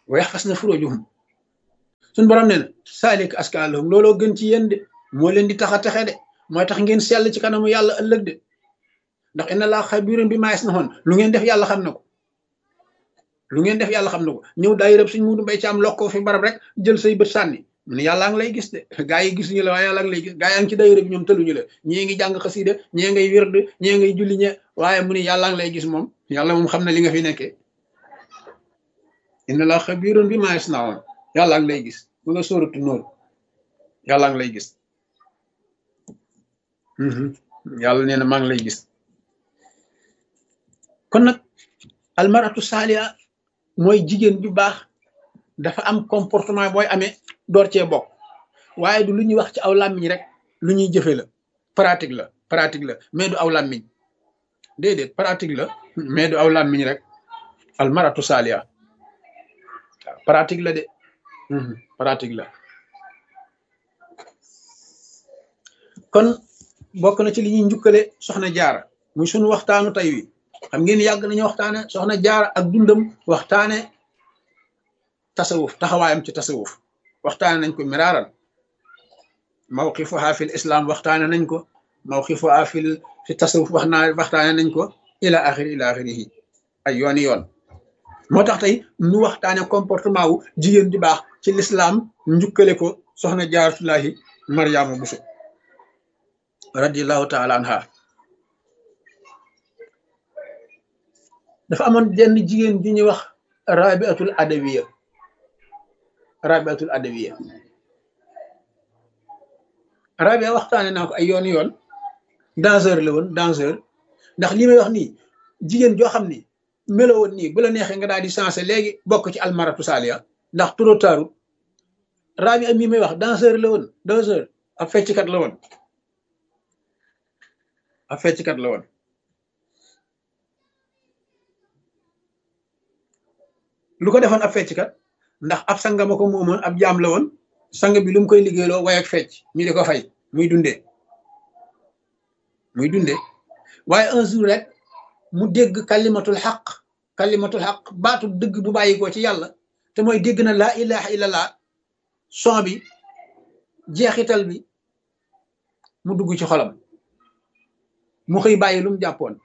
wa yaxfasna furujuhum suñ borom nee na saalik aska lahum looloo gën ci yéen de moo leen di tax a texe de mooy tax ngeen sell ci kanamu yàlla ëllëg de ndax inna laa xabiirun bimaa yasnaun lu ngeen def yàlla xam na ko lu ngeen def yàlla xam na ko ñëw daay rëb suñ mudu mbay ci am lokkoo fi barab rek jël say bët sànni mu ne yàllaa ngi lay gis de gaa yi gisuñu la waaye yàlla ngi lay gis gaa yaa ngi ci daayira bi ñoom tëluñu la ñii ngi jàng xasiida ñii ngay wird ñii ngay julli ñe waaye mu ne yàllaa ngi lay gis moom yàlla moom xam na li nga fi nekkee inna laa xabiirun bimaa yasnaun yàllaa ngi lay gis bu nga sóoratu Nuur yàllaa ngi lay gis yàlla nee na maa ngi lay gis kon nag almaratu saaliha mooy jigéen ju baax dafa am comportement booy amee door cee bokk waaye du lu ñuy wax ci aw làmmiñ rek lu ñuy jëfe la pratique la mais du aw làmmiñ déedéet pratique la mais du aw làmmiñ rek almaratu saaliha waaw pratique la de pratique la kon bokk na ci li ñuy njukkale soxna jaara muy sunu waxtaanu tey wi xam ngeen yàgg nañu waxtaane soxna jaara ak dundam waxtaane tasawuf taxawaayam ci tasawuf waxtaane nañ ko miraaran mawqifuha fil islam waxtaane nañ ko mawqifuha fi tasawuf waxtaane nañ ko ila axirihi ay yooni yoon moo tax tey nu waxtaane comportement wu jigéen di baax ci l'islam njukkale ko soxna jaaratullahi Mariama Buso radiyallahu taala anha dafa amoon jenn jigéen bi ñuy wax rabiatul adawiya rabia waxtaane naa ko ay yoon yoon danseur la woon danseur ndax li may wax nii jigéen joo xam ni melo woon nii bu la neexee nga daal di sensé léegi bokk ci almaratu saaliya ndax trop tard rabia mi may wax danseur la woon danseur ab fecckat la woon lu ko defoon ab fecckat ndax ab sanga ma ko moomoon ab jaam la woon sang bi lu mu koy liggéeyloo way ak fecc ñu di ko fay muy dundee waaye un jour rek mu dégg kalimatul xaq baatu dëgg bu bàyyi ko ci yàlla te mooy dégg na laa ilaha illallah son bi jeexital bi mu dugg ci xolam mu xëy bàyyi lu mu jàppoon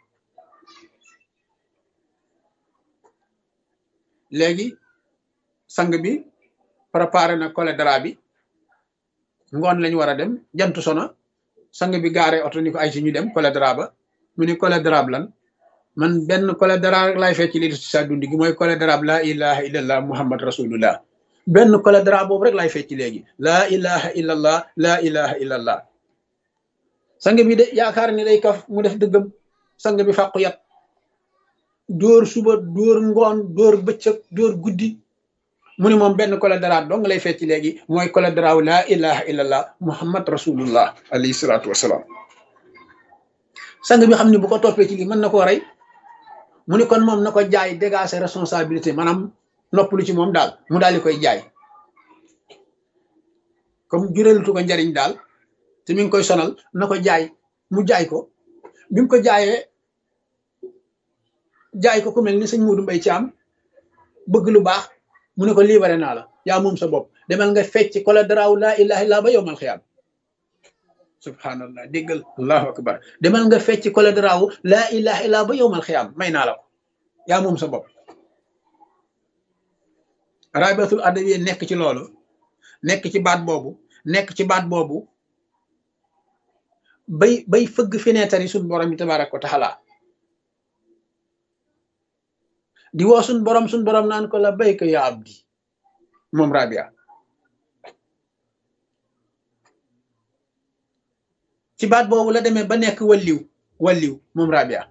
léegi sang bi préparé na cholédra bi ngoon lañu war a dem jant sona sang bi gaare oto ni ko ay ci ñu dem cholédra ba mu ni cholédra lan man benn cholédra rek laay fecc li ci sa dund gi mooy cholédra laa ilaha illallah muhammad rasulullah benn cholédra boobu rek laay fecc léegi laa ilaha illallah laa ilaha illallah sang bi de yaakaar ni day kaf mu def dëggam sang bi fàqu yat dóor suba dóor ngoon dóor bëccëg dóor guddi mu ni moom benn cholédra dong lay fecc léegi mooy cholédra wu laa ilaha illallah muhammad rasulullah alayhi salaatu wasalaam sang bi xam ne bu ko toppee ci lii mën na koo rey mu ni kon moom na ko jaay dégager responsabilité maanaam noppalu ci moom daal mu daal di koy jaay comme jureelutu ko njariñ daal te mi ngi koy sonal na ko jaay mu jaay ko bi mu ko jaay ko ku mel ni sëñ Muudu Mbay Caam bëgg lu baax mu ne ko libéré naa la yaa moom sa bopp demal nga fecc cholédra wu laa ilaha illa ba yowmal xiyaam subhanallah déggal allahu akbar demal nga fecc cholédra wu laa ilaha illa ba yowmal xiyaam may naa la ko yaa moom sa bopp rabiatul adawiya nekk ci loolu nekk ci baat boobu bay fëgg fenêtre yi suñ borom bi tabaaraka wa taala di woo suñ borom naan ko la bayka ya abdi moom rabia ci baat boobu la demee ba nekk walliw moom rabia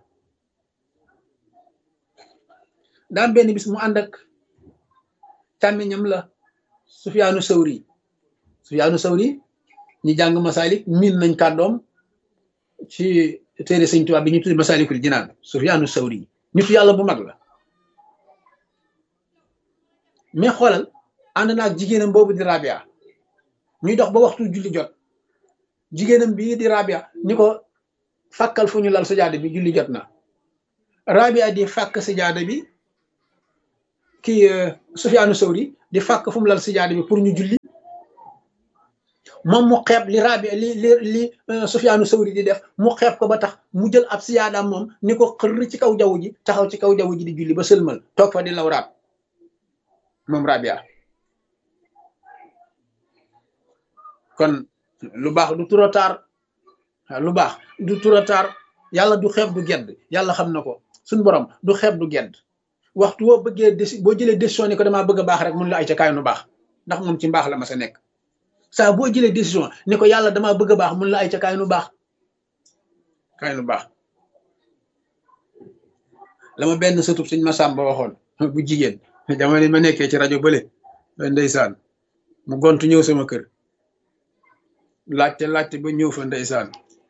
daam benn bis mu ànd ak càmmiñam la Sufyaanu Sawri ñi jàng Masaalik miin nañ kàddoom ci téere Sëñ Tuubaa bi ñu tuddi Masaalikul Jinaan Sufyaanu Sawri nitu yàlla bu mag la mais xoolal ànd naag jigéenam boobu di rabia ñuy dox ba waxtu julli jot jigéenam bii di rabia ni ko fàkkal fu ñu lal sajaada bi julli jot na rabia di fàkk sajaada bi kii Sufyaanu Sawri di fàkk fu mu lal sijaada bi pour ñu julli moom mu xeeb li li Sufyaanu Sawri di def mu xeeb ko ba tax mu jël ab sijaadaam moom ni ko xër ci kaw jaww ji taxaw ci kaw jaww ji di julli ba sëlmal toog fa di lawraat moom Rabia. kon lu baax du trop tard lu baax du trop tard yàlla du xeeb du gedd yàlla xam na ko suñ borom du xeeb du gedd waxtu woo bëggee boo jëlee décision ni ko damaa bëgg a baax rek mun la ay ca kaay nu baax ndax moom ci mbaax la ma sa nekk saa boo jëlee décision ni ko yàlla damaa bëgg a baax mun la ay ca kaay nu baax la ma benn sëtub suñ ma sàmba waxoon bu jigéen jamono ma nekkee ci rajo bële ndeysaan mu gontu ñëw sama kër laajte ba ñëw fa ndeysaan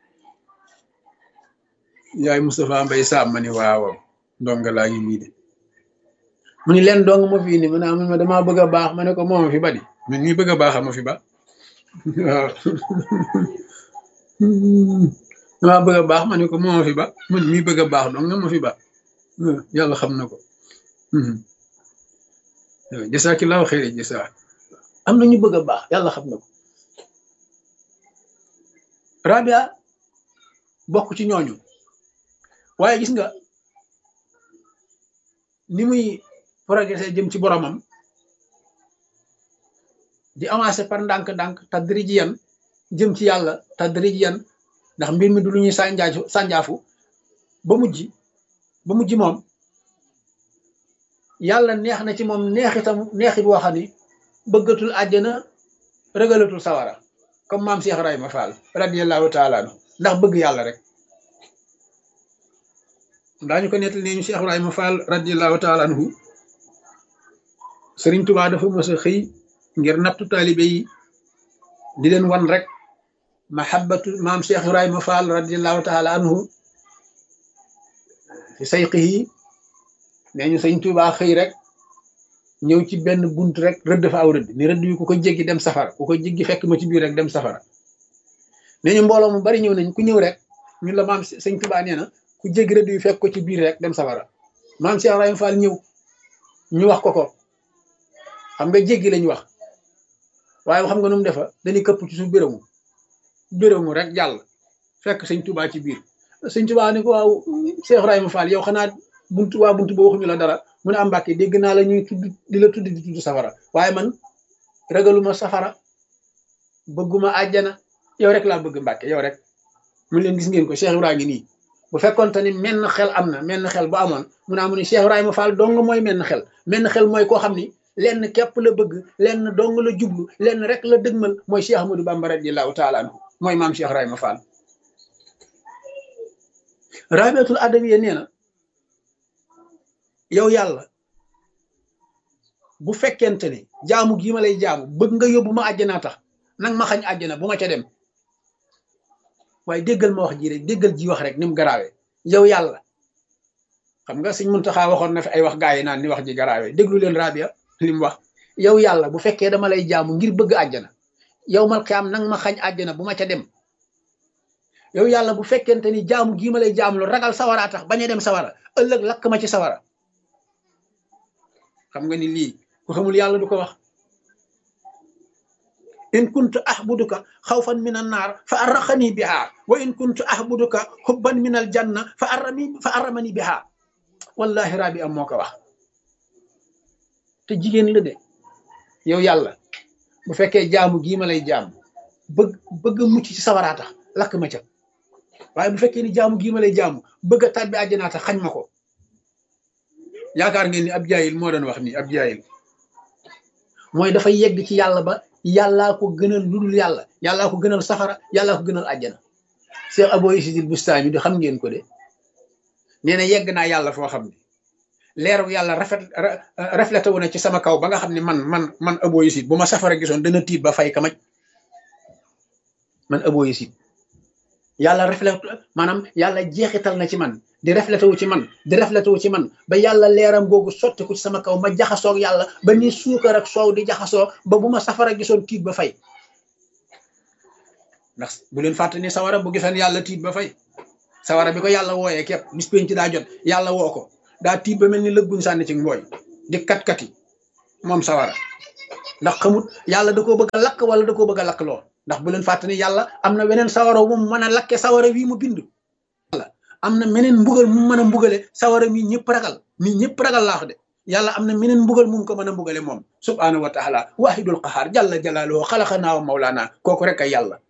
yaay Moustapha Mbaye Sam ma ni waaw ndonga laa ngi nii de mu ni leen dong ma fi ni ma damaa bëgg a baax ma ne ko moo ma fi ba di man mii bëgg a baax ma fi ba waaw damaa bëgg a baax ma ne ko moo ma fi ba man mii bëgg a baax dong nga ma fi ba yàlla xam na ko jazaakillaahu xayran jazaa am na ñu bëgg a baax yàlla xam na ko Rabia bokk ci ñooñu waaye gis nga ni muy progressé jëm ci boromam di avancé par ndànk-ndànk tadrijiyan jëm ci yàlla tadrijiyan ndax mbir mi du lu ñuy sànjaafu ba mujj moom yàlla neex na ci moom neexit boo xam ni bëggatul àjjana rëgalatul sawara comme maam Cheikh Ibrahima Fall radiyallahu taala anhu ndax bëgg yàlla rek daañu ko nettal ne ñu Cheikh Ibrahima Fall radiyallahu taala anhu Sëriñ Tuubaa dafa mës a xëy ngir nattu taalibe yi di leen wan rek mahabbatu maam Cheikh Ibrahima Fall radiyallahu taala anhu fi sayqihi nee ñu Sëriñ Tuubaa xëy rek ñëw ci benn bunt rek rëdd fa aw rëdd ni rëdd yu ku ko jéggi dem safara ku ko jéggi fekk ma ci biir rek dem safara nee ñu mbooloo mu bari ñëw nañ ku ñëw rek ñun la maam Sëñ Tuubaa nee na ku jéggi rëdd yu fekk ko ci biir rek dem safara maam Cheikh Ibrahima Fall ñëw ñu wax ko xam nga jéggi lañ wax waaye xam nga nu mu defa dañuy këpp ci suuf bérému rek jàll fekk Sëñ Tuubaa ci biir Sëñ Tuubaa ni ko waaw Cheikh Ibrahima Fall yow xanaa buntu ba waxuñu la dara mu ne am Mbàkke dégg naa la ñuy tudd di la tudd di tudd safara waaye man ragaluma safara bëgguma àjjana yow rek laa bëgg Mbàkke yow rek mu leen gis ngeen ko Cheikh Ibrahima ngi nii bu fekkoon te ni menn xel am na menn xel bu amoon mu naa mu ne Cheikh Ibrahima Fall dong mooy menn xel mooy koo xam ni lenn képp la bëgg lenn dong la jublu lenn rek la dëgmal mooy Cheikh Ahmadou Bamba radiyallahu taala anhu mooy maam Cheikh Ibrahima Fall Rabiatul Adawiya nee na yow yàlla bu fekkente ne jaamu gii ma lay jaamu bëgg nga yóbbu ma àjjanaa tax nag ma xañ àjjana bu ma ca dem waaye déggal ma wax ji rek déggal ji wax rek ni mu garaawee yow yàlla xam nga Sëñ Muntaxa waxoon na fi ay wax gaa yi naan ni wax ji garaawee déglu leen Rabia li mu wax yow yàlla bu fekkee dama lay jaamu ngir bëgg àjjana yow mal xiyaam nag ma xañ àjjana bu ma ca dem yow yàlla bu fekkente ni jaamu gii ma lay jaamu lu ragal sawara tax bañ a dem sawara ëllëg lakk ma ci sawara xam nga ni lii ku xamul yàlla du ko wax in kuntu ahbuduka xawfan min an naar fa arraxani biha wa in kuntu ahbuduka hubban min al janna fa arramani biha wallahi Rabia moo ko wax te jigéen la de yow yàlla bu fekkee jaamu gii ma lay jaamu bëgg mucc ci sawaraa tax lakk ma ca waaye bu fekkee ni jaamu gii ma lay jaamu bëgg a tàbbi àjjanaa tax xañ ma ko yaakaar ngeen ni ab jaayil moo doon wax nii ab jaayil mooy dafa yegg ci yàlla ba yàllaa ko gënal lu dul yàllaa ko gënal safara yàllaa ko gënal àjjana Cheikh Abou Yazid Bustami di xam ngeen ko de nee na yegg naa yàlla foo xam ne leeru yàlla reflété wu na ci sama kaw ba nga xam ne man Abou Yazid bu ma safara gisoon dana tiit ba fay kamaj man Abou Yazid yàlla reflété maanaam yàlla jeexital na ci man di reflété wu ci man ba yàlla leeram googu sotti ko ci sama kaw ma jaxasoog yàlla ba ni suukar ak soow di jaxasoo ba bu ma safara gisoon tiit ba fay ndax bu leen fàtte ni sawara bu gisoon yàlla tiit ba fay sawara bi ko yàlla wooyee képp bis penc daa jot yàlla woo ko daa tiit ba mel ni lëgguñ sànni ci mbooy di kat-kati moom sawara ndax xamut yàlla da koo bëgg a lakk wala da koo bëgg a lakk loo ndax bu leen fàtte ni yàlla am na weneen sawara mu mën a lakke sawara wii mu bind yàlla am na meneen mbugal mu mën a mbugale sawara mi ñëpp ragal laa wax de yàlla am na meneen mbugal mu ko mën a mbugale moom subhanahu wa taala wahidul qahaar jalla jalaaluhu xalaqanaa wa mawlaana kooku rek ay yàlla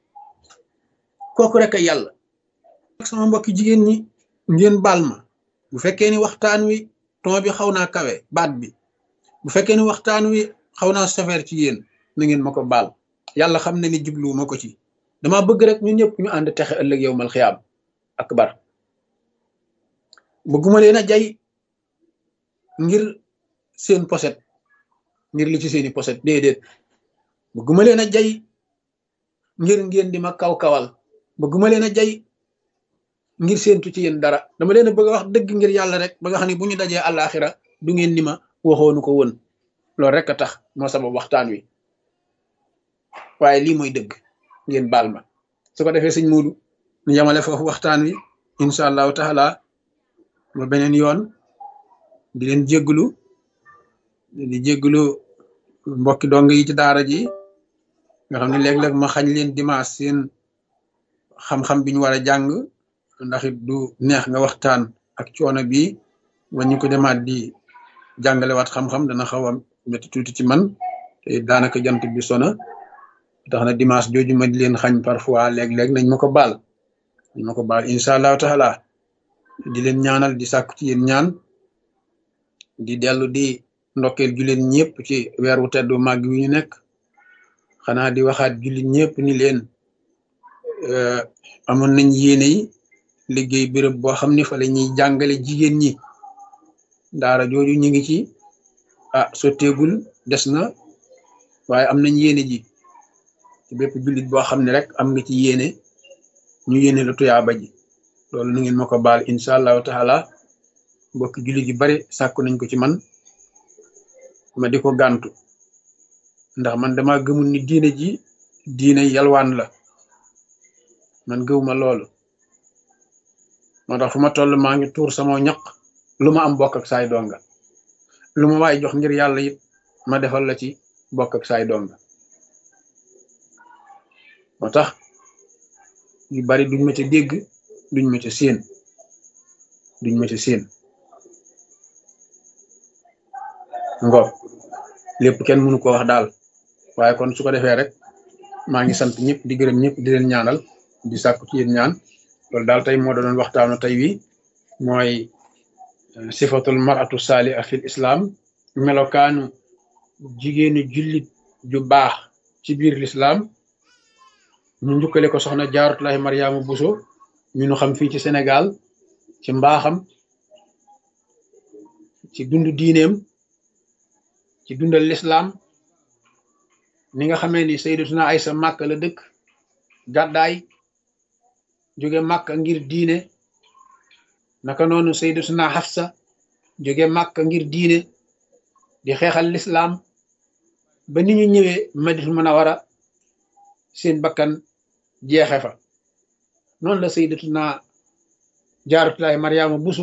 sama mbokki jigéen ñi ngeen baal ma bu fekkee ni waxtaan wi ton bi xaw naa kawe baat bi bu fekkee ni waxtaan wi xaw naa sévère ci yéen na ngeen ma ko baal yàlla xam ne ni jublu ma ko ci dama bëgg rek ñu ñëpp ñu ànd texe ëllëg yow mal xiyaam akbar bëgguma leen a jay ngir seen poset ngir li ci seeni poset déedéet bëgguma leen a jay ngir ngeen di ma kaw-kawal bëgguma leen a jay ngir séentu ci yéen dara dama leen a bëgg a wax dëgg ngir yàlla rek ba nga xam ne bu ñu dajee àllaaxira du ngeen ni ma waxoonu ko woon loolu rek a tax moo sabab waxtaan wi waaye lii mooy dëgg ngeen baal ma su ko defee sëñ Muudu ñu yamale foofu waxtaan wi incha allahu taala ba beneen yoon di leen jégglu mbokki dong yi ci daara ji nga xam ne léeg-léeg ma xañ leen dimanche seen xam-xam bi ñu war a jàng ndax it du neex nga waxtaan ak coono bi ba ñu ko demaat di jàngalewaat xam-xam dana xaw a métti tuuti ci man te daanaka jant bi sona tax na dimanche jooju ma di leen xañ parfois léeg-léeg nañ ma ko baal incha allahu taala di leen ñaanal di sàkku ci yéen ñaan di dellu di ndokkeel jullit ñëpp ci weer wu teddu màgg wi ñu nekk xanaa di waxaat jullit ñëpp ni leen amoon nañ yéene yi liggéey béréb boo xam ne fa la ñuy jàngale jigéen ñi daara jooju ñu ngi ci sotteegul des na waaye am nañ yéene ji ci bépp jullit boo xam ne rek am nga ci yéene ñu yéene la tuyaaba ji loolu nu ngeen ma ko baal incha allahu taala mbokki jullit yu bari sàkku nañ ko ci man ma di ko gàntu ndax man dama gëmul ni diine ji diine yalwaan la man gëwuma loolu moo tax fu ma toll maa ngi tuur sama ñaq lu ma am bokk ak saay donga lu ma waay jox ngir yàlla it ma defal la ci bokk ak saay donga moo tax yu bari duñ ma ca dégg duñ ma ca séen ngo lépp kenn mënu ko wax daal waaye kon su ko defee rek maa ngi sant ñëpp di gërëm ñëpp di leen ñaanal di sàkku ci yéen ñaan loolu daal tey moo doon waxtaanu tey wi mooy sifatul maratu saaliha fil islam melokaanu jigéenu jullit ju baax ci biir l'islam ñu njukkale ko soxna Jaaratullaahi Mariama Bousso ñu nu xam fii ci Sénégal ci mbaaxam ci dundu diineem ci dundal l'islam ni nga xamee ni Sayyidatuna Aysa Màkka la dëkk gàddaay jóge Màkka ngir diine naka noonu Sayyidatuna Hafsa jóge Màkka ngir diine di xeexal l'islam ba ni ñu ñëwee Madinatul Munawwara seen bakkan jeexe fa noonu la Sayyidatuna Jaaratullaahi Mariama Bousso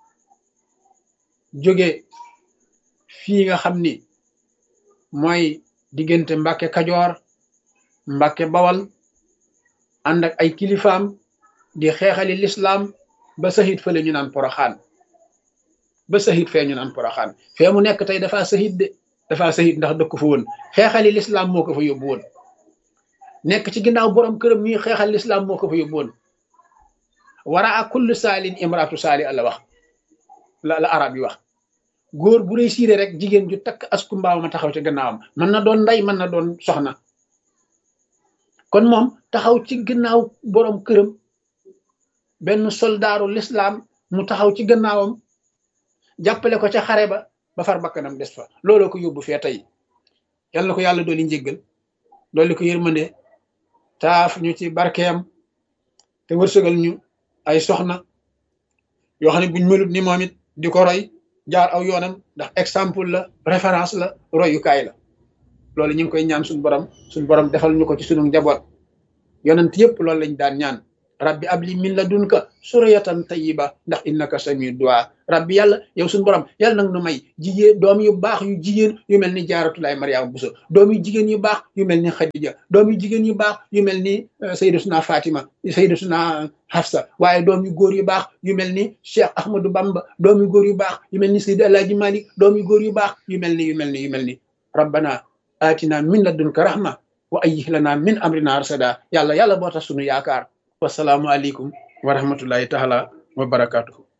jóge fii nga xam ni mooy diggante Mbàkke Kajoor Mbàkke Bawal ànd ak ay kilifaam di xeexali l'islam ba sahid fële ñu naan Poroxaan fee mu nekk tey dafa sahid ndax dëkk fa woon xeexali l'islam moo ko fa yóbbu woon nekk ci ginnaaw borom këram ñuy xeexal l'islam moo ko fa yóbbu woon wara a kullu saalin imraatu saali la wax la arab yi wax góor bu réussir rek jigéen ju takk asku mbaaw ma taxaw ci gannaawam mën na doon ndey mën na doon soxna kon moom taxaw ci gannaaw borom këram benn soldaaru l'islam mu taxaw ci gannaawam jàppale ko ca xare ba far bakkanam des fa looloo ko yóbbu fee tey yal na ko yàlla dooli njéggal dooli ko yërmande taaf ñu ci barkeem te wërsëgal ñu ay soxna yoo xam ne buñ melut ni moom it di ko roy jaar aw yoonam ndax exemple la référence la royukaay la loolu ñu ngi koy ñaan suñu borom defal ñu ko ci sunu njaboot yonent yëpp loolu lañ daan ñaan rabbi abli min ladunka suriyatan tayyiba ndax innaka samiu du'a rabbi yàlla yow suñu borom yàlla nag nu may jigéen doom yu baax yu jigéen yu mel ni jaaratulaay mariama buso doom yu jigéen yu baax yu mel ni xadija doom yu jigéen yu baax yu mel ni sayyidatuna fatima sayyidatuna hafsa waaye doom yu góor yu baax yu mel ni cheikh ahmadou bamba doom yu góor yu baax yu mel ni seydi alaaji malik doom yu góor yu baax yu mel ni rabbana atina min ladunka rahma wa ayyih lana min amrina rasada yàlla boo tax sunu yaakaar wasalaamu aleykum wa rahmatullahi taala wa barakatuhu